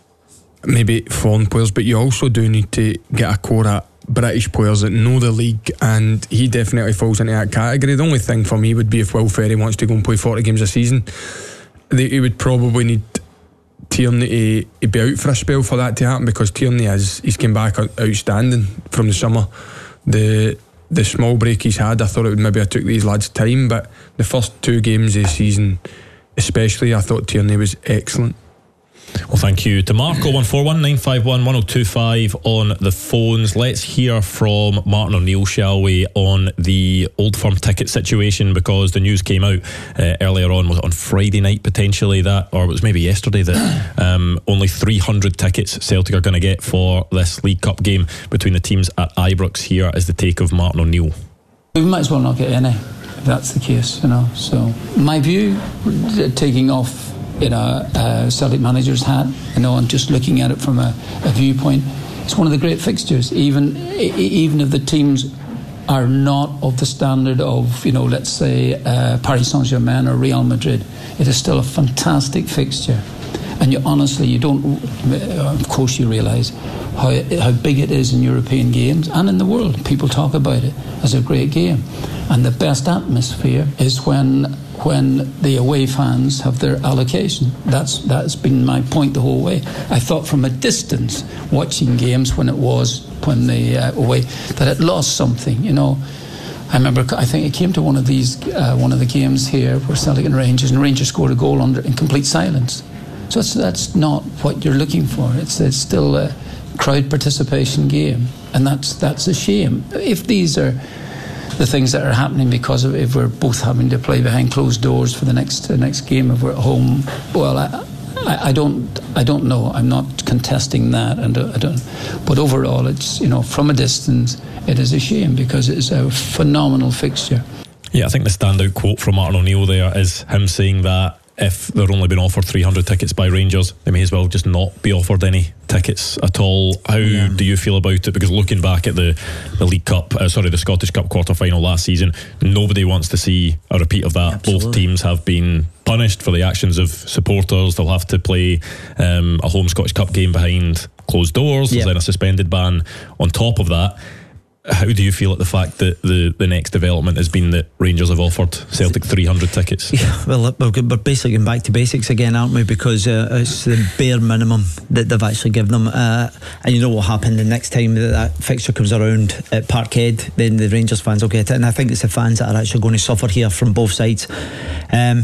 maybe foreign players, but you also do need to get a core of British players that know the league, and he definitely falls into that category. The only thing for me would be if Will Ferry wants to go and play forty games a season, they, he would probably need Tierney to, to be out for a spell for that to happen, because Tierney has he's came back outstanding from the summer. The the small break he's had, I thought it would maybe have took these lads time, but the first two games this season especially, I thought Tierney was excellent. Well, thank you to Mark. oh one four one nine five one one oh two five on the phones. Let's hear from Martin O'Neill, shall we, on the Old Firm ticket situation, because the news came out uh, earlier on, was it on Friday night potentially, that, or it was maybe yesterday, that um, only three hundred tickets Celtic are going to get for this League Cup game between the teams at Ibrox. Here is the take of Martin O'Neill. We might as well not get any, if that's the case, you know. So my view, taking off, you know, uh, Celtic manager's hat, you know, and just looking at it from a, a viewpoint, it's one of the great fixtures. Even even if the teams are not of the standard of, you know, let's say uh, Paris Saint-Germain or Real Madrid, it is still a fantastic fixture. And you honestly, you don't, of course you realise how how big it is in European games and in the world. People talk about it as a great game. And the best atmosphere is when when the away fans have their allocation. That's that's been my point the whole way. I thought from a distance, watching games when it was, when the uh, away, that it lost something, you know. I remember, I think it came to one of these, uh, one of the games here where Celtic and Rangers, and Rangers scored a goal under in complete silence. So that's, that's not what you're looking for. It's, it's still a crowd participation game, and that's that's a shame. If these are the things that are happening because of, if we're both having to play behind closed doors for the next uh, next game, if we're at home, well, I, I, I don't I don't know. I'm not contesting that, and I don't. But overall, it's, you know, from a distance, it is a shame because it's a phenomenal fixture. Yeah, I think the standout quote from Martin O'Neill there is him saying that if they're only been offered three hundred tickets by Rangers, they may as well just not be offered any tickets at all. How yeah. do you feel about it? Because looking back at the, the League Cup, uh, sorry, the Scottish Cup quarter-final last season, nobody wants to see a repeat of that. Absolutely. Both teams have been punished for the actions of supporters. They'll have to play um, a home Scottish Cup game behind closed doors. There's yep. then a suspended ban on top of that. How do you feel at the fact that the, the next development has been that Rangers have offered Celtic three hundred tickets? Yeah, well, we're basically going back to basics again, aren't we? Because uh, it's the bare minimum that they've actually given them. Uh, and you know what happened the next time that that fixture comes around at Parkhead, then the Rangers fans will get it. And I think it's the fans that are actually going to suffer here from both sides. Um,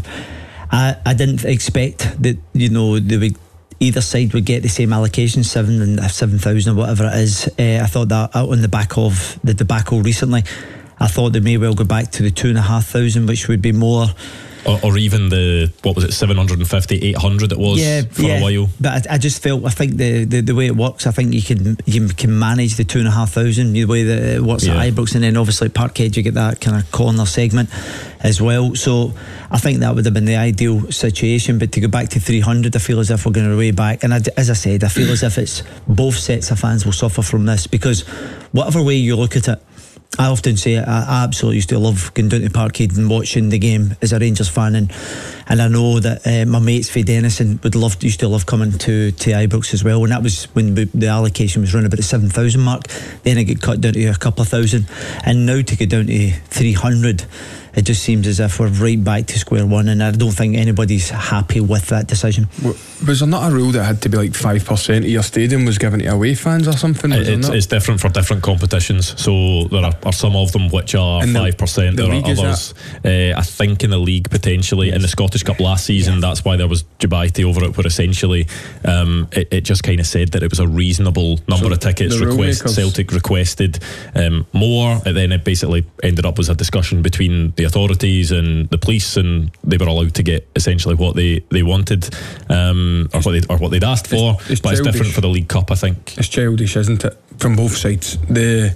I, I didn't expect that, you know, they would, either side would get the same allocation, seven and seven thousand or whatever it is. Uh, I thought that out on the back of the debacle recently, I thought they may well go back to the two and a half thousand, which would be more. Or, or even the, what was it, seven hundred fifty, eight hundred it was yeah, for yeah. a while. But I, I just felt, I think the, the, the way it works, I think you can you can manage the two and a half thousand the way that it works yeah. at Ibrox, and then obviously at Parkhead you get that kind of corner segment as well. So I think that would have been the ideal situation. But to go back to three hundred, I feel as if we're going way back. And I, as I said, I feel as if it's both sets of fans will suffer from this, because whatever way you look at it, I often say I, I absolutely used to love going down to Parkhead and watching the game as a Rangers fan, and and I know that uh, my mates Faye Dennison would love used to love coming to, to Ibrox as well, and that was when the allocation was around about the seven thousand mark. Then it got cut down to a couple of thousand, and now to go down to three hundred it just seems as if we're right back to square one, and I don't think anybody's happy with that decision. Was there not a rule that had to be like five percent of your stadium was given to away fans or something? It's, it's different for different competitions, so there are, are some of them which are And the- five percent, the there are league is others uh, I think in the league potentially. In the Scottish Cup last season, that's why there was debate over it, where essentially um, it, it just kind of said that it was a reasonable number So of tickets the rule request. makers- Celtic requested um, more, and then it basically ended up was a discussion between the authorities and the police, and they were allowed to get essentially what they, they wanted, um, or what they or what they'd asked for. It's- it's but it's different childish. for the League Cup, I think. It's childish, isn't it? From both sides. The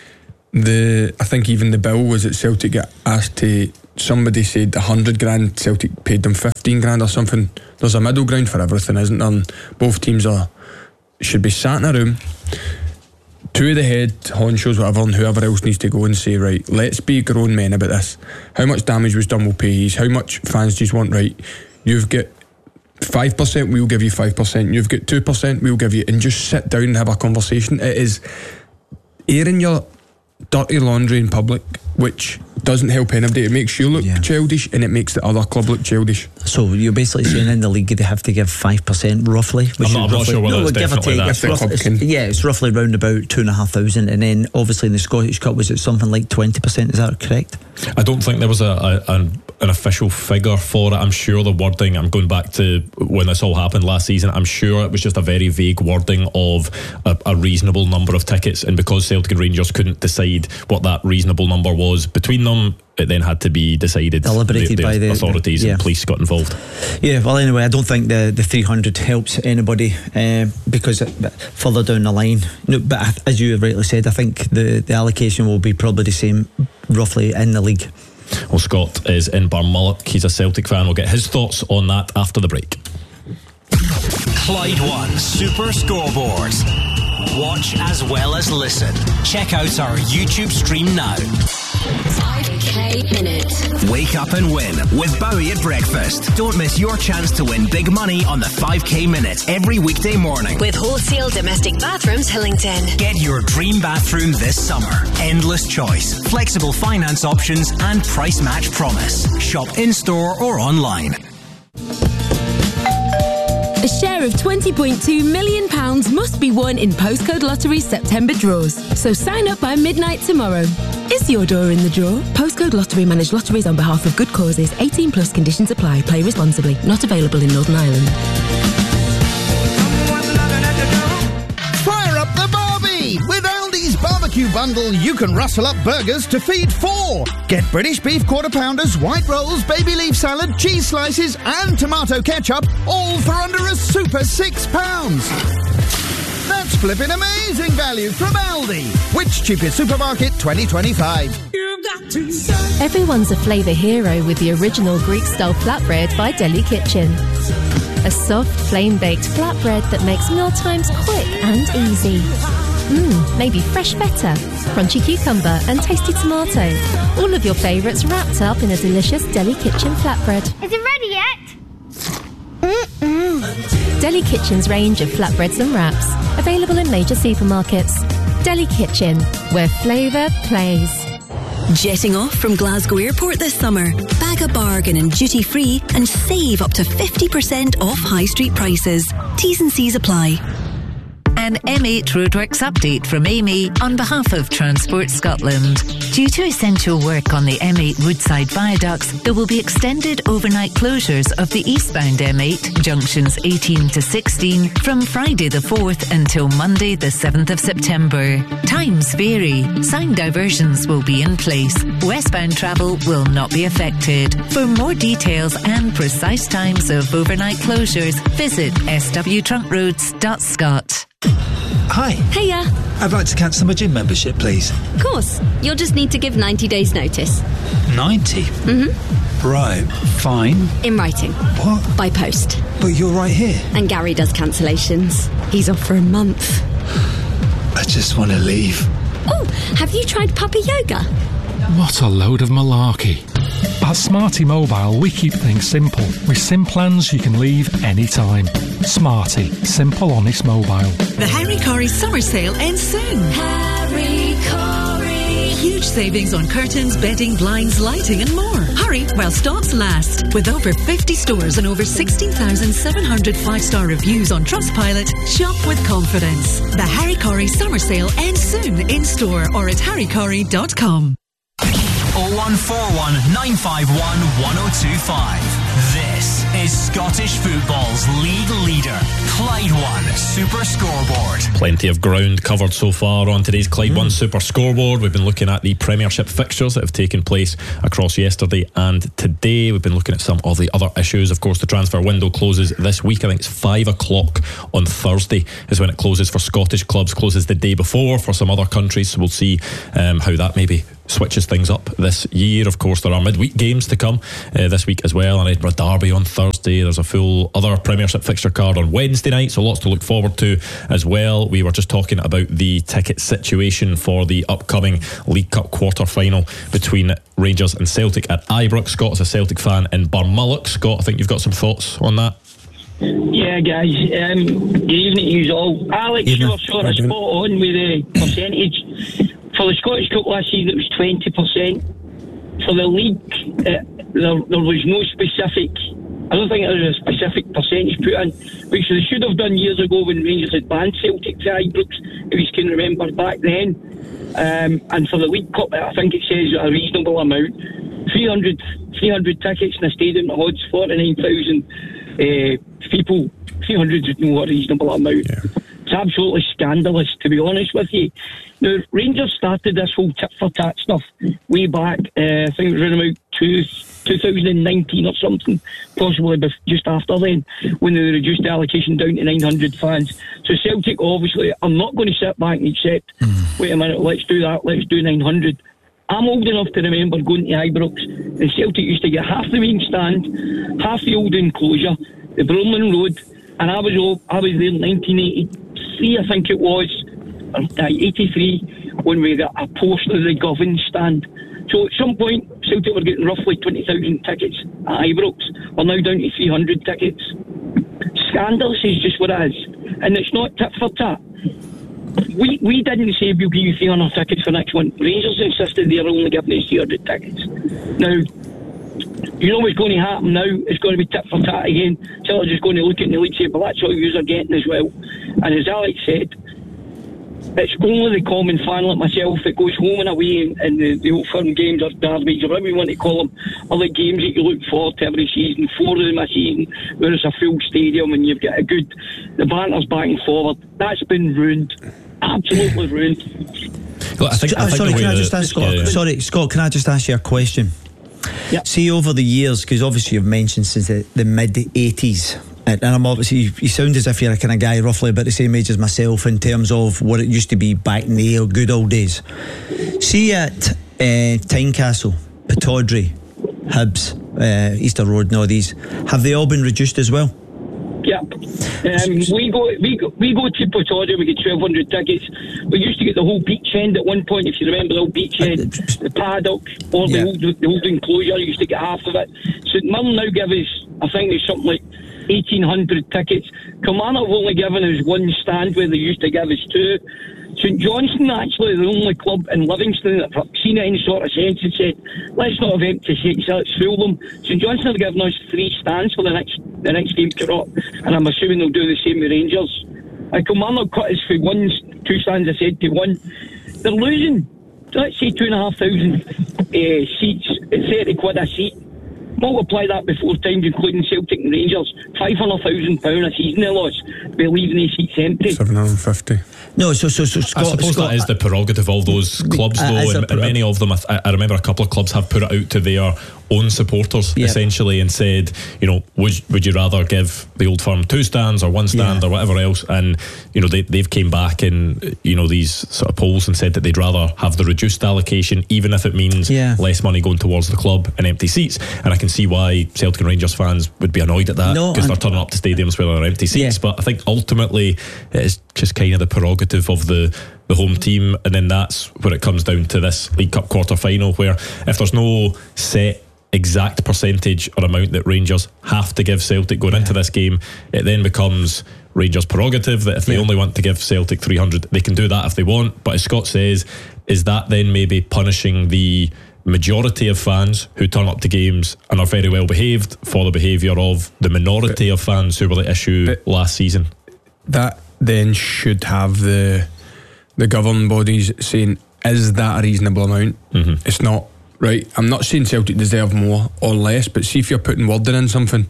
the I think even the bill was that Celtic got asked to. Somebody said a hundred grand. Celtic paid them fifteen grand or something. There's a middle ground for everything, isn't there? And both teams are should be sat in a room. Two of the head honchos, whatever, and whoever else needs to go and say, right, let's be grown men about this. How much damage was done, we'll pay you. How much fans do you want? Right, you've got five percent, we'll give you five percent. You've got two percent, we'll give you. And just sit down and have a conversation. It is airing your dirty laundry in public, which doesn't help anybody. It makes you look childish, and it makes the other club look childish. So you're basically saying in the league they have to give five percent roughly. Which I'm not- is I'm not roughly, sure whether no, it's give or definitely take, that. it's The rough- club it's- can- yeah, it's roughly round about two and a half thousand, and then obviously in the Scottish Cup was it something like twenty percent? Is that correct? I don't think there was a, a an, an official figure for it. I'm sure the wording, I'm going back to when this all happened last season, I'm sure it was just a very vague wording of a, a reasonable number of tickets, and because Celtic and Rangers couldn't decide what that reasonable number was between them, it then had to be decided. Deliberated the, the by the- authorities the- yeah. and police got involved. Yeah, well, anyway, I don't think the, the three hundred helps anybody uh, because it, but further down the line, no, but I- as you rightly said, I think the, the allocation will be probably the same roughly in the league. Well, Scott is in Barmulloch. He's a Celtic fan. We'll get his thoughts on that after the break. Clyde One Super Scoreboard. Watch as well as listen. Check out our YouTube stream now. five K Minute. Wake up and win with Bowie at breakfast. Don't miss your chance to win big money on the five K Minute every weekday morning. With Wholesale Domestic Bathrooms Hillington. Get your dream bathroom this summer. Endless choice, flexible finance options, and price match promise. Shop in store or online. A share of twenty point two million pounds must be won in Postcode Lottery's September draws. So sign up by midnight tomorrow. Is your door in the draw? Postcode Lottery manage lotteries on behalf of good causes. eighteen plus conditions apply. Play responsibly. Not available in Northern Ireland. Fire up the Barbie! With Aldi's barbecue bundle, you can rustle up burgers to feed four. Get British beef quarter pounders, white rolls, baby leaf salad, cheese slices, and tomato ketchup, all for under a super six pounds. That's flipping amazing value from Aldi. Which cheapest supermarket twenty twenty-five? Everyone's a flavour hero with the original Greek-style flatbread by Deli Kitchen. A soft, flame-baked flatbread that makes mealtimes quick and easy. Mmm, maybe fresh feta, crunchy cucumber and tasty tomato. All of your favourites wrapped up in a delicious Deli Kitchen flatbread. Is it ready yet? Mm-mm. Deli Kitchen's range of flatbreads and wraps, available in major supermarkets. Deli Kitchen, where flavour plays. Jetting off from Glasgow Airport this summer. Bag a bargain and duty free and save up to fifty percent off high street prices. T's and C's apply. An M eight Roadworks update from Amy on behalf of Transport Scotland. Due to essential work on the M eight Woodside viaducts, there will be extended overnight closures of the eastbound M eight, junctions eighteen to sixteen, from Friday the fourth until Monday the seventh of September. Times vary. Sign diversions will be in place. Westbound travel will not be affected. For more details and precise times of overnight closures, visit s w trunk roads dot scot. Hi. Hiya. I'd like to cancel my gym membership, please. Of course. You'll just need to give ninety days notice. ninety? Mm-hmm. Right, fine. In writing. What? By post. But you're right here. And Gary does cancellations. He's off for a month. I just want to leave. Oh, have you tried Puppy Yoga? What a load of malarkey. At Smarty Mobile, we keep things simple. With SIM plans you can leave anytime. Smarty. Simple, honest mobile. The Harry Corrie summer sale ends soon. Harry Corrie. Huge savings on curtains, bedding, blinds, lighting and more. Hurry while stocks last. With over fifty stores and over sixteen thousand seven hundred five-star reviews on Trustpilot, shop with confidence. The Harry Corrie Summer Sale ends soon in store or at harry corrie dot com. oh one four one, nine five one, one oh two five. This is Scottish football's league leader, Clyde One Super Scoreboard. Plenty of ground covered so far on today's Clyde mm. One Super Scoreboard. We've been looking at the Premiership fixtures that have taken place across yesterday and today. We've been looking at some of the other issues. Of course, the transfer window closes this week. I think it's five o'clock on Thursday is when it closes for Scottish clubs. Closes the day before for some other countries, so we'll see um, how that maybe switches things up this year. Of course, there are midweek games to come uh, this week as well. An Edinburgh Derby on Thursday. There's a full other Premiership fixture card on Wednesday night, so lots to look forward to as well. We were just talking about the ticket situation for the upcoming League Cup quarter final between Rangers and Celtic at Ibrox. Scott is a Celtic fan in Barmulloch. Scott, I think you've got some thoughts on that. Yeah, guys. Um, good evening to you all. Alex, you were sort of spot on with the percentage. For the Scottish Cup last season, it was twenty percent. For the league, uh, there, there was no specific. I don't think there was a specific percentage put in, which they should have done years ago when Rangers had banned Celtic to Ibrox, if you can remember back then. Um, and for the League Cup, I think it says a reasonable amount. three hundred, three hundred tickets in a stadium that holds forty-nine thousand uh, people. three hundred is no reasonable amount. Yeah. It's absolutely scandalous, to be honest with you. Now, Rangers started this whole tit for tat stuff way back, uh, I think it was around about two, twenty nineteen or something, possibly just after then, when they reduced the allocation down to nine hundred fans. So Celtic, obviously, I'm not going to sit back and accept, mm. wait a minute, let's do that, let's do nine hundred. I'm old enough to remember going to Ibrox, and Celtic used to get half the main stand, half the old enclosure, the Bromlin Road, and I was old, I was there in nineteen eighty-three, I think it was, or eighty-three, when we got a post of the Govan stand. So at some point, Celtic were getting roughly twenty thousand tickets at Ibrox. We're now down to three hundred tickets. Scandalous is just what it is. And it's not tit for tat. We we didn't say we'll give you three hundred tickets for next one. Rangers insisted they were only giving us three hundred tickets. Now, you know what's going to happen now? It's going to be tit for tat again. Celtic is going to look at the league and say, well, that's all you are getting as well. And as Alex said, it's only the common fan like myself that goes home and away in, in the, the Old Firm games or derbies or whatever you want to call them, are the games that you look forward to every season, four of them a season, where it's a full stadium and you've got a good, the banter's back and forward. That's been ruined. Absolutely ruined. Well, I think, I think sorry, can I just ask Scott? Yeah. Sorry, Scott, can I just ask you a question? Yep. See, over the years, because obviously you've mentioned since the, the mid eighties, and I'm obviously, you, you sound as if you're a kind of guy roughly about the same age as myself in terms of what it used to be back in the good old days. See at uh, Tynecastle, Pittodrie, Hibs, uh, Easter Road, and all these, have they all been reduced as well? Yeah, um, we go we go we go to Pittodrie. We get twelve hundred tickets. We used to get the whole beach end at one point. If you remember the whole beach end, the paddock, or the yeah. whole the whole enclosure, you used to get half of it. St Mirren now give us, I think it's something like eighteen hundred tickets. Kilmarnock have only given us one stand where they used to give us two. St Johnstone, actually, the only club in Livingston that have seen any sort of sense and said, let's not have empty seats, let's fill them. St Johnstone have given us three stands for the next the next game to rock, and I'm assuming they'll do the same with Rangers. And Kilmarnock cut us for one, two stands, I said, to one. They're losing, let's say, two and a half thousand uh, seats at thirty quid a seat. Multiply that by four times, including Celtic and Rangers. five hundred thousand pounds a season they lost by leaving these seats empty. seven hundred fifty. No, so so so Scott, I suppose Scott, that is the prerogative of those clubs, uh, though, and, and many of them. I, I remember a couple of clubs have put it out to their own supporters, yep. essentially, and said, you know, would would you rather give the Old Firm two stands or one stand yeah. or whatever else? And you know, they they've came back in you know these sort of polls and said that they'd rather have the reduced allocation, even if it means yeah. less money going towards the club and empty seats. And I can see why Celtic and Rangers fans would be annoyed at that, because no, they're turning up to stadiums where there are empty seats. Yeah. But I think ultimately it is just kind of the prerogative of the the home team, and then that's where it comes down to this League Cup quarter final, where if there's no set exact percentage or amount that Rangers have to give Celtic going yeah. into this game, it then becomes Rangers' prerogative that if they yeah. only want to give Celtic three hundred, they can do that if they want. But as Scott says, is that then maybe punishing the majority of fans who turn up to games and are very well behaved for the behaviour of the minority but, of fans who were the issue last season? That then should have the the governing bodies saying, is that a reasonable amount? Mm-hmm. It's not, right? I'm not saying Celtic deserve more or less, but see if you're putting wording in something,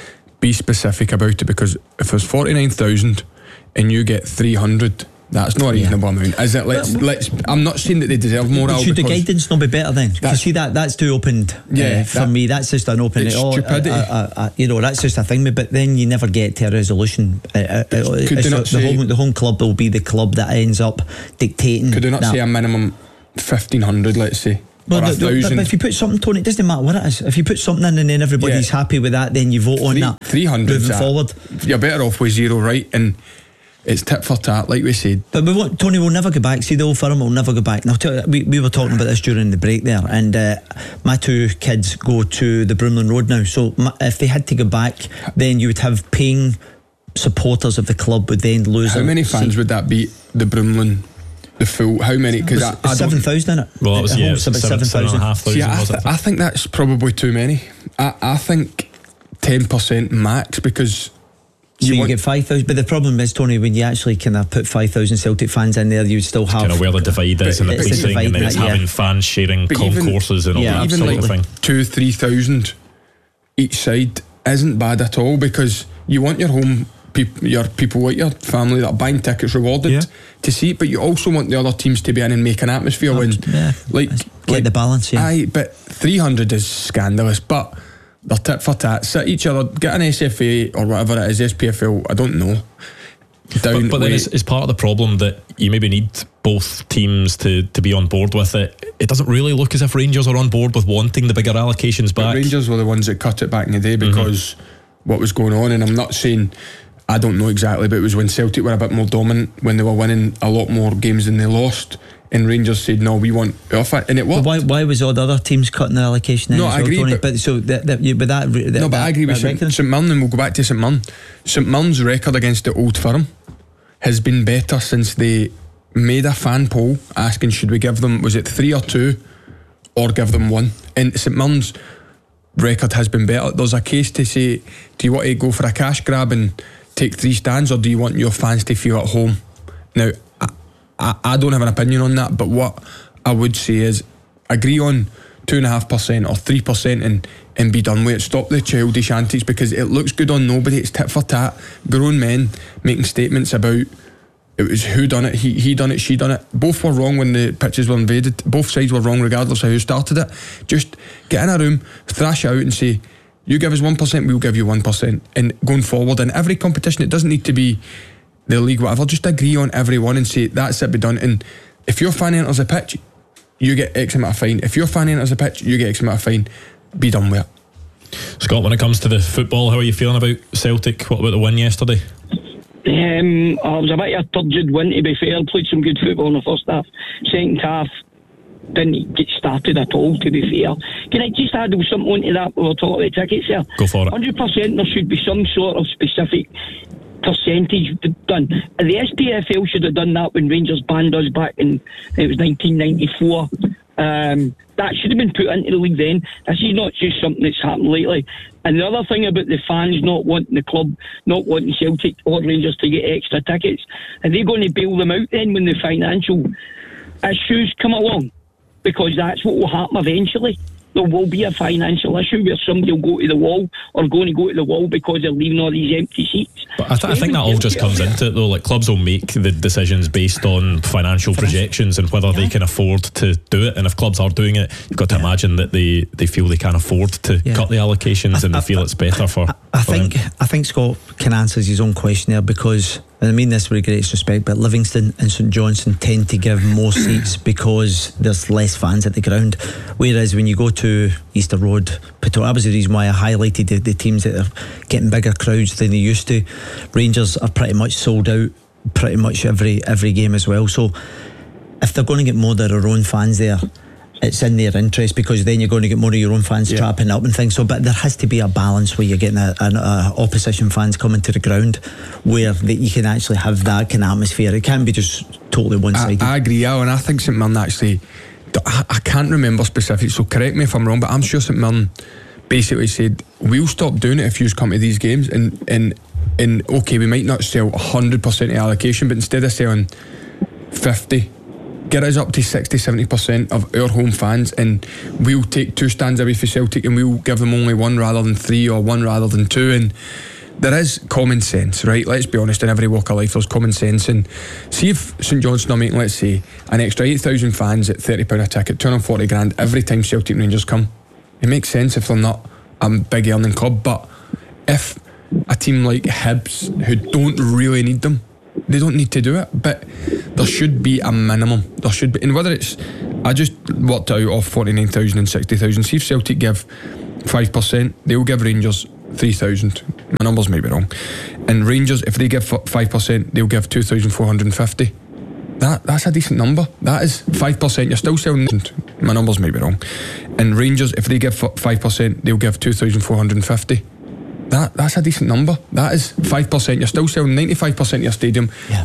be specific about it, because if there's forty-nine thousand and you get three hundred, that's not a reasonable yeah. amount, is it? Let's, well, let's. I'm not saying that they deserve more. Should the guidance not be better then? Because see that that's too opened. Yeah, uh, for that, me, that's just an open. It's oh, stupidity. Uh, uh, uh, you know, that's just a thing. But then you never get to a resolution. Uh, uh, could they not the, say, home, the home club will be the club that ends up dictating. Could they not that. say a minimum fifteen hundred? Let's say. Well, the, the, but if you put something, Tony, it doesn't matter what it is. If you put something in and then everybody's yeah. happy with that, then you vote on Three, that. Three hundred moving forward. You're better off with zero, right? And it's tit for tat, like we said. But we won't, Tony will never go back. See, the Old Firm will never go back. Now, tell you, we, we were talking about this during the break there, and uh, my two kids go to the Broomlin Road now. So my, if they had to go back, then you would have paying supporters of the club would then lose. How many fans seat. would that be? The Broomlin, the full. How many? Because I, I seven thousand in it. Well, it was, yeah, it was about seven thousand. Yeah, I, th- I think that's probably too many. I, I think ten percent max, because. So you, you get five thousand, but the problem is, Tony, when you actually kind of put five thousand Celtic fans in there, you still have kind of where the divide is, and the policing, and then it's that, having yeah. fans sharing but concourses even, and all yeah, that even sort like of thing. Two, three thousand each side isn't bad at all, because you want your home people, your people, like your family that are buying tickets rewarded yeah. to see it, but you also want the other teams to be in and make an atmosphere when, yeah. like, get like, the balance. Yeah, aye, but three hundred is scandalous, but. They're tit for tat, sit each other, get an S F A or whatever it is, S P F L, I don't know. Down but but then it's, it's part of the problem that you maybe need both teams to, to be on board with it. It doesn't really look as if Rangers are on board with wanting the bigger allocations back. But Rangers were the ones that cut it back in the day because mm-hmm. what was going on, and I'm not saying, I don't know exactly, but it was when Celtic were a bit more dominant, when they were winning a lot more games than they lost. And Rangers said, no, we want off it, and it worked. But why, why was all the other teams cutting the allocation? No, I well, agree. Tony? But, but so that, that, you, but that, that no, but that, I agree with St Mirren, and we'll go back to St Mirren. St Mirren's record against the Old Firm has been better since they made a fan poll asking, should we give them, was it three or two, or give them one? And St Mirren's record has been better. There's a case to say, do you want to go for a cash grab and take three stands, or do you want your fans to feel at home? Now, I, I don't have an opinion on that, but what I would say is agree on two and a half percent or three percent and and be done with it. Stop the childish antics, because it looks good on nobody. It's tit for tat. Grown men making statements about it was who done it, he he done it, she done it. Both were wrong when the pitches were invaded. Both sides were wrong regardless of who started it. Just get in a room, thrash it out and say, you give us one percent, we'll give you one percent. And going forward in every competition, it doesn't need to be the league, whatever, just agree on everyone and say that's it, be done. And if your fan enters a pitch, you get X amount of fine. If your fan enters a pitch, you get X amount of fine. Be done with it. Scott, when it comes to the football, how are you feeling about Celtic? What about the win yesterday? Um, I was a bit of a turgid win, to be fair. Played some good football in the first half. Second half, didn't get started at all, to be fair. Can I just add something onto that? We were talking about tickets there. Go for it. one hundred percent there should be some sort of specific percentage done. The S P F L should have done that when Rangers banned us back in, it was nineteen ninety-four. Um, that should have been put into the league then. This is not just something that's happened lately. And the other thing about the fans not wanting the club, not wanting Celtic or Rangers to get extra tickets, are they going to bail them out then when the financial issues come along? Because that's what will happen eventually. There will be a financial issue where somebody will go to the wall, or going to go to the wall because they're leaving all these empty seats. But I, th- I think that all just comes into it though. Like, clubs will make the decisions based on financial projections and whether they can afford to do it. And if clubs are doing it, you've got to imagine that they, they feel they can afford to yeah. cut the allocations, I, and they I, feel I, it's better for. I, I for think them. I think Scott can answer his own question there, because, and I mean this with greatest respect, but Livingston and St Johnstone tend to give more seats because there's less fans at the ground. Whereas when you go to Easter Road, Pitot, that was the reason why I highlighted the, the teams that are getting bigger crowds than they used to. Rangers are pretty much sold out pretty much every every game as well. So if they're going to get more of their own fans there, it's in their interest, because then you're going to get more of your own fans Yeah. trapping up and things. So, but there has to be a balance where you're getting a, a, a opposition fans coming to the ground, where that you can actually have that kind of atmosphere. It can't be just totally one-sided. I, I agree, Al, and I think St Mirren actually, I, I can't remember specifics, so correct me if I'm wrong, but I'm sure St Mirren basically said, we'll stop doing it if you come to these games, and and and okay, we might not sell one hundred percent of allocation, but instead of selling fifty, get us up to sixty to seventy percent of our home fans, and we'll take two stands away for Celtic and we'll give them only one rather than three, or one rather than two. And there is common sense, right? Let's be honest, in every walk of life there's common sense. And see if St Johnstone are making, let's say, an extra eight thousand fans at thirty pounds a ticket, two hundred forty grand every time Celtic and Rangers come. It makes sense if they're not a big earning club. But if a team like Hibs, who don't really need them, they don't need to do it, but there should be a minimum. There should be, and whether it's, I just worked out off forty-nine thousand and sixty thousand. See if Celtic give five percent, they'll give Rangers three thousand. My numbers might be wrong. And Rangers, if they give five percent, they'll give two thousand four hundred fifty. That that's a decent number. That is five percent. You're still selling. My numbers might be wrong. And Rangers, if they give five percent, they'll give two thousand four hundred fifty. That that's a decent number. That is five percent. You're still selling ninety-five percent of your stadium. Yeah.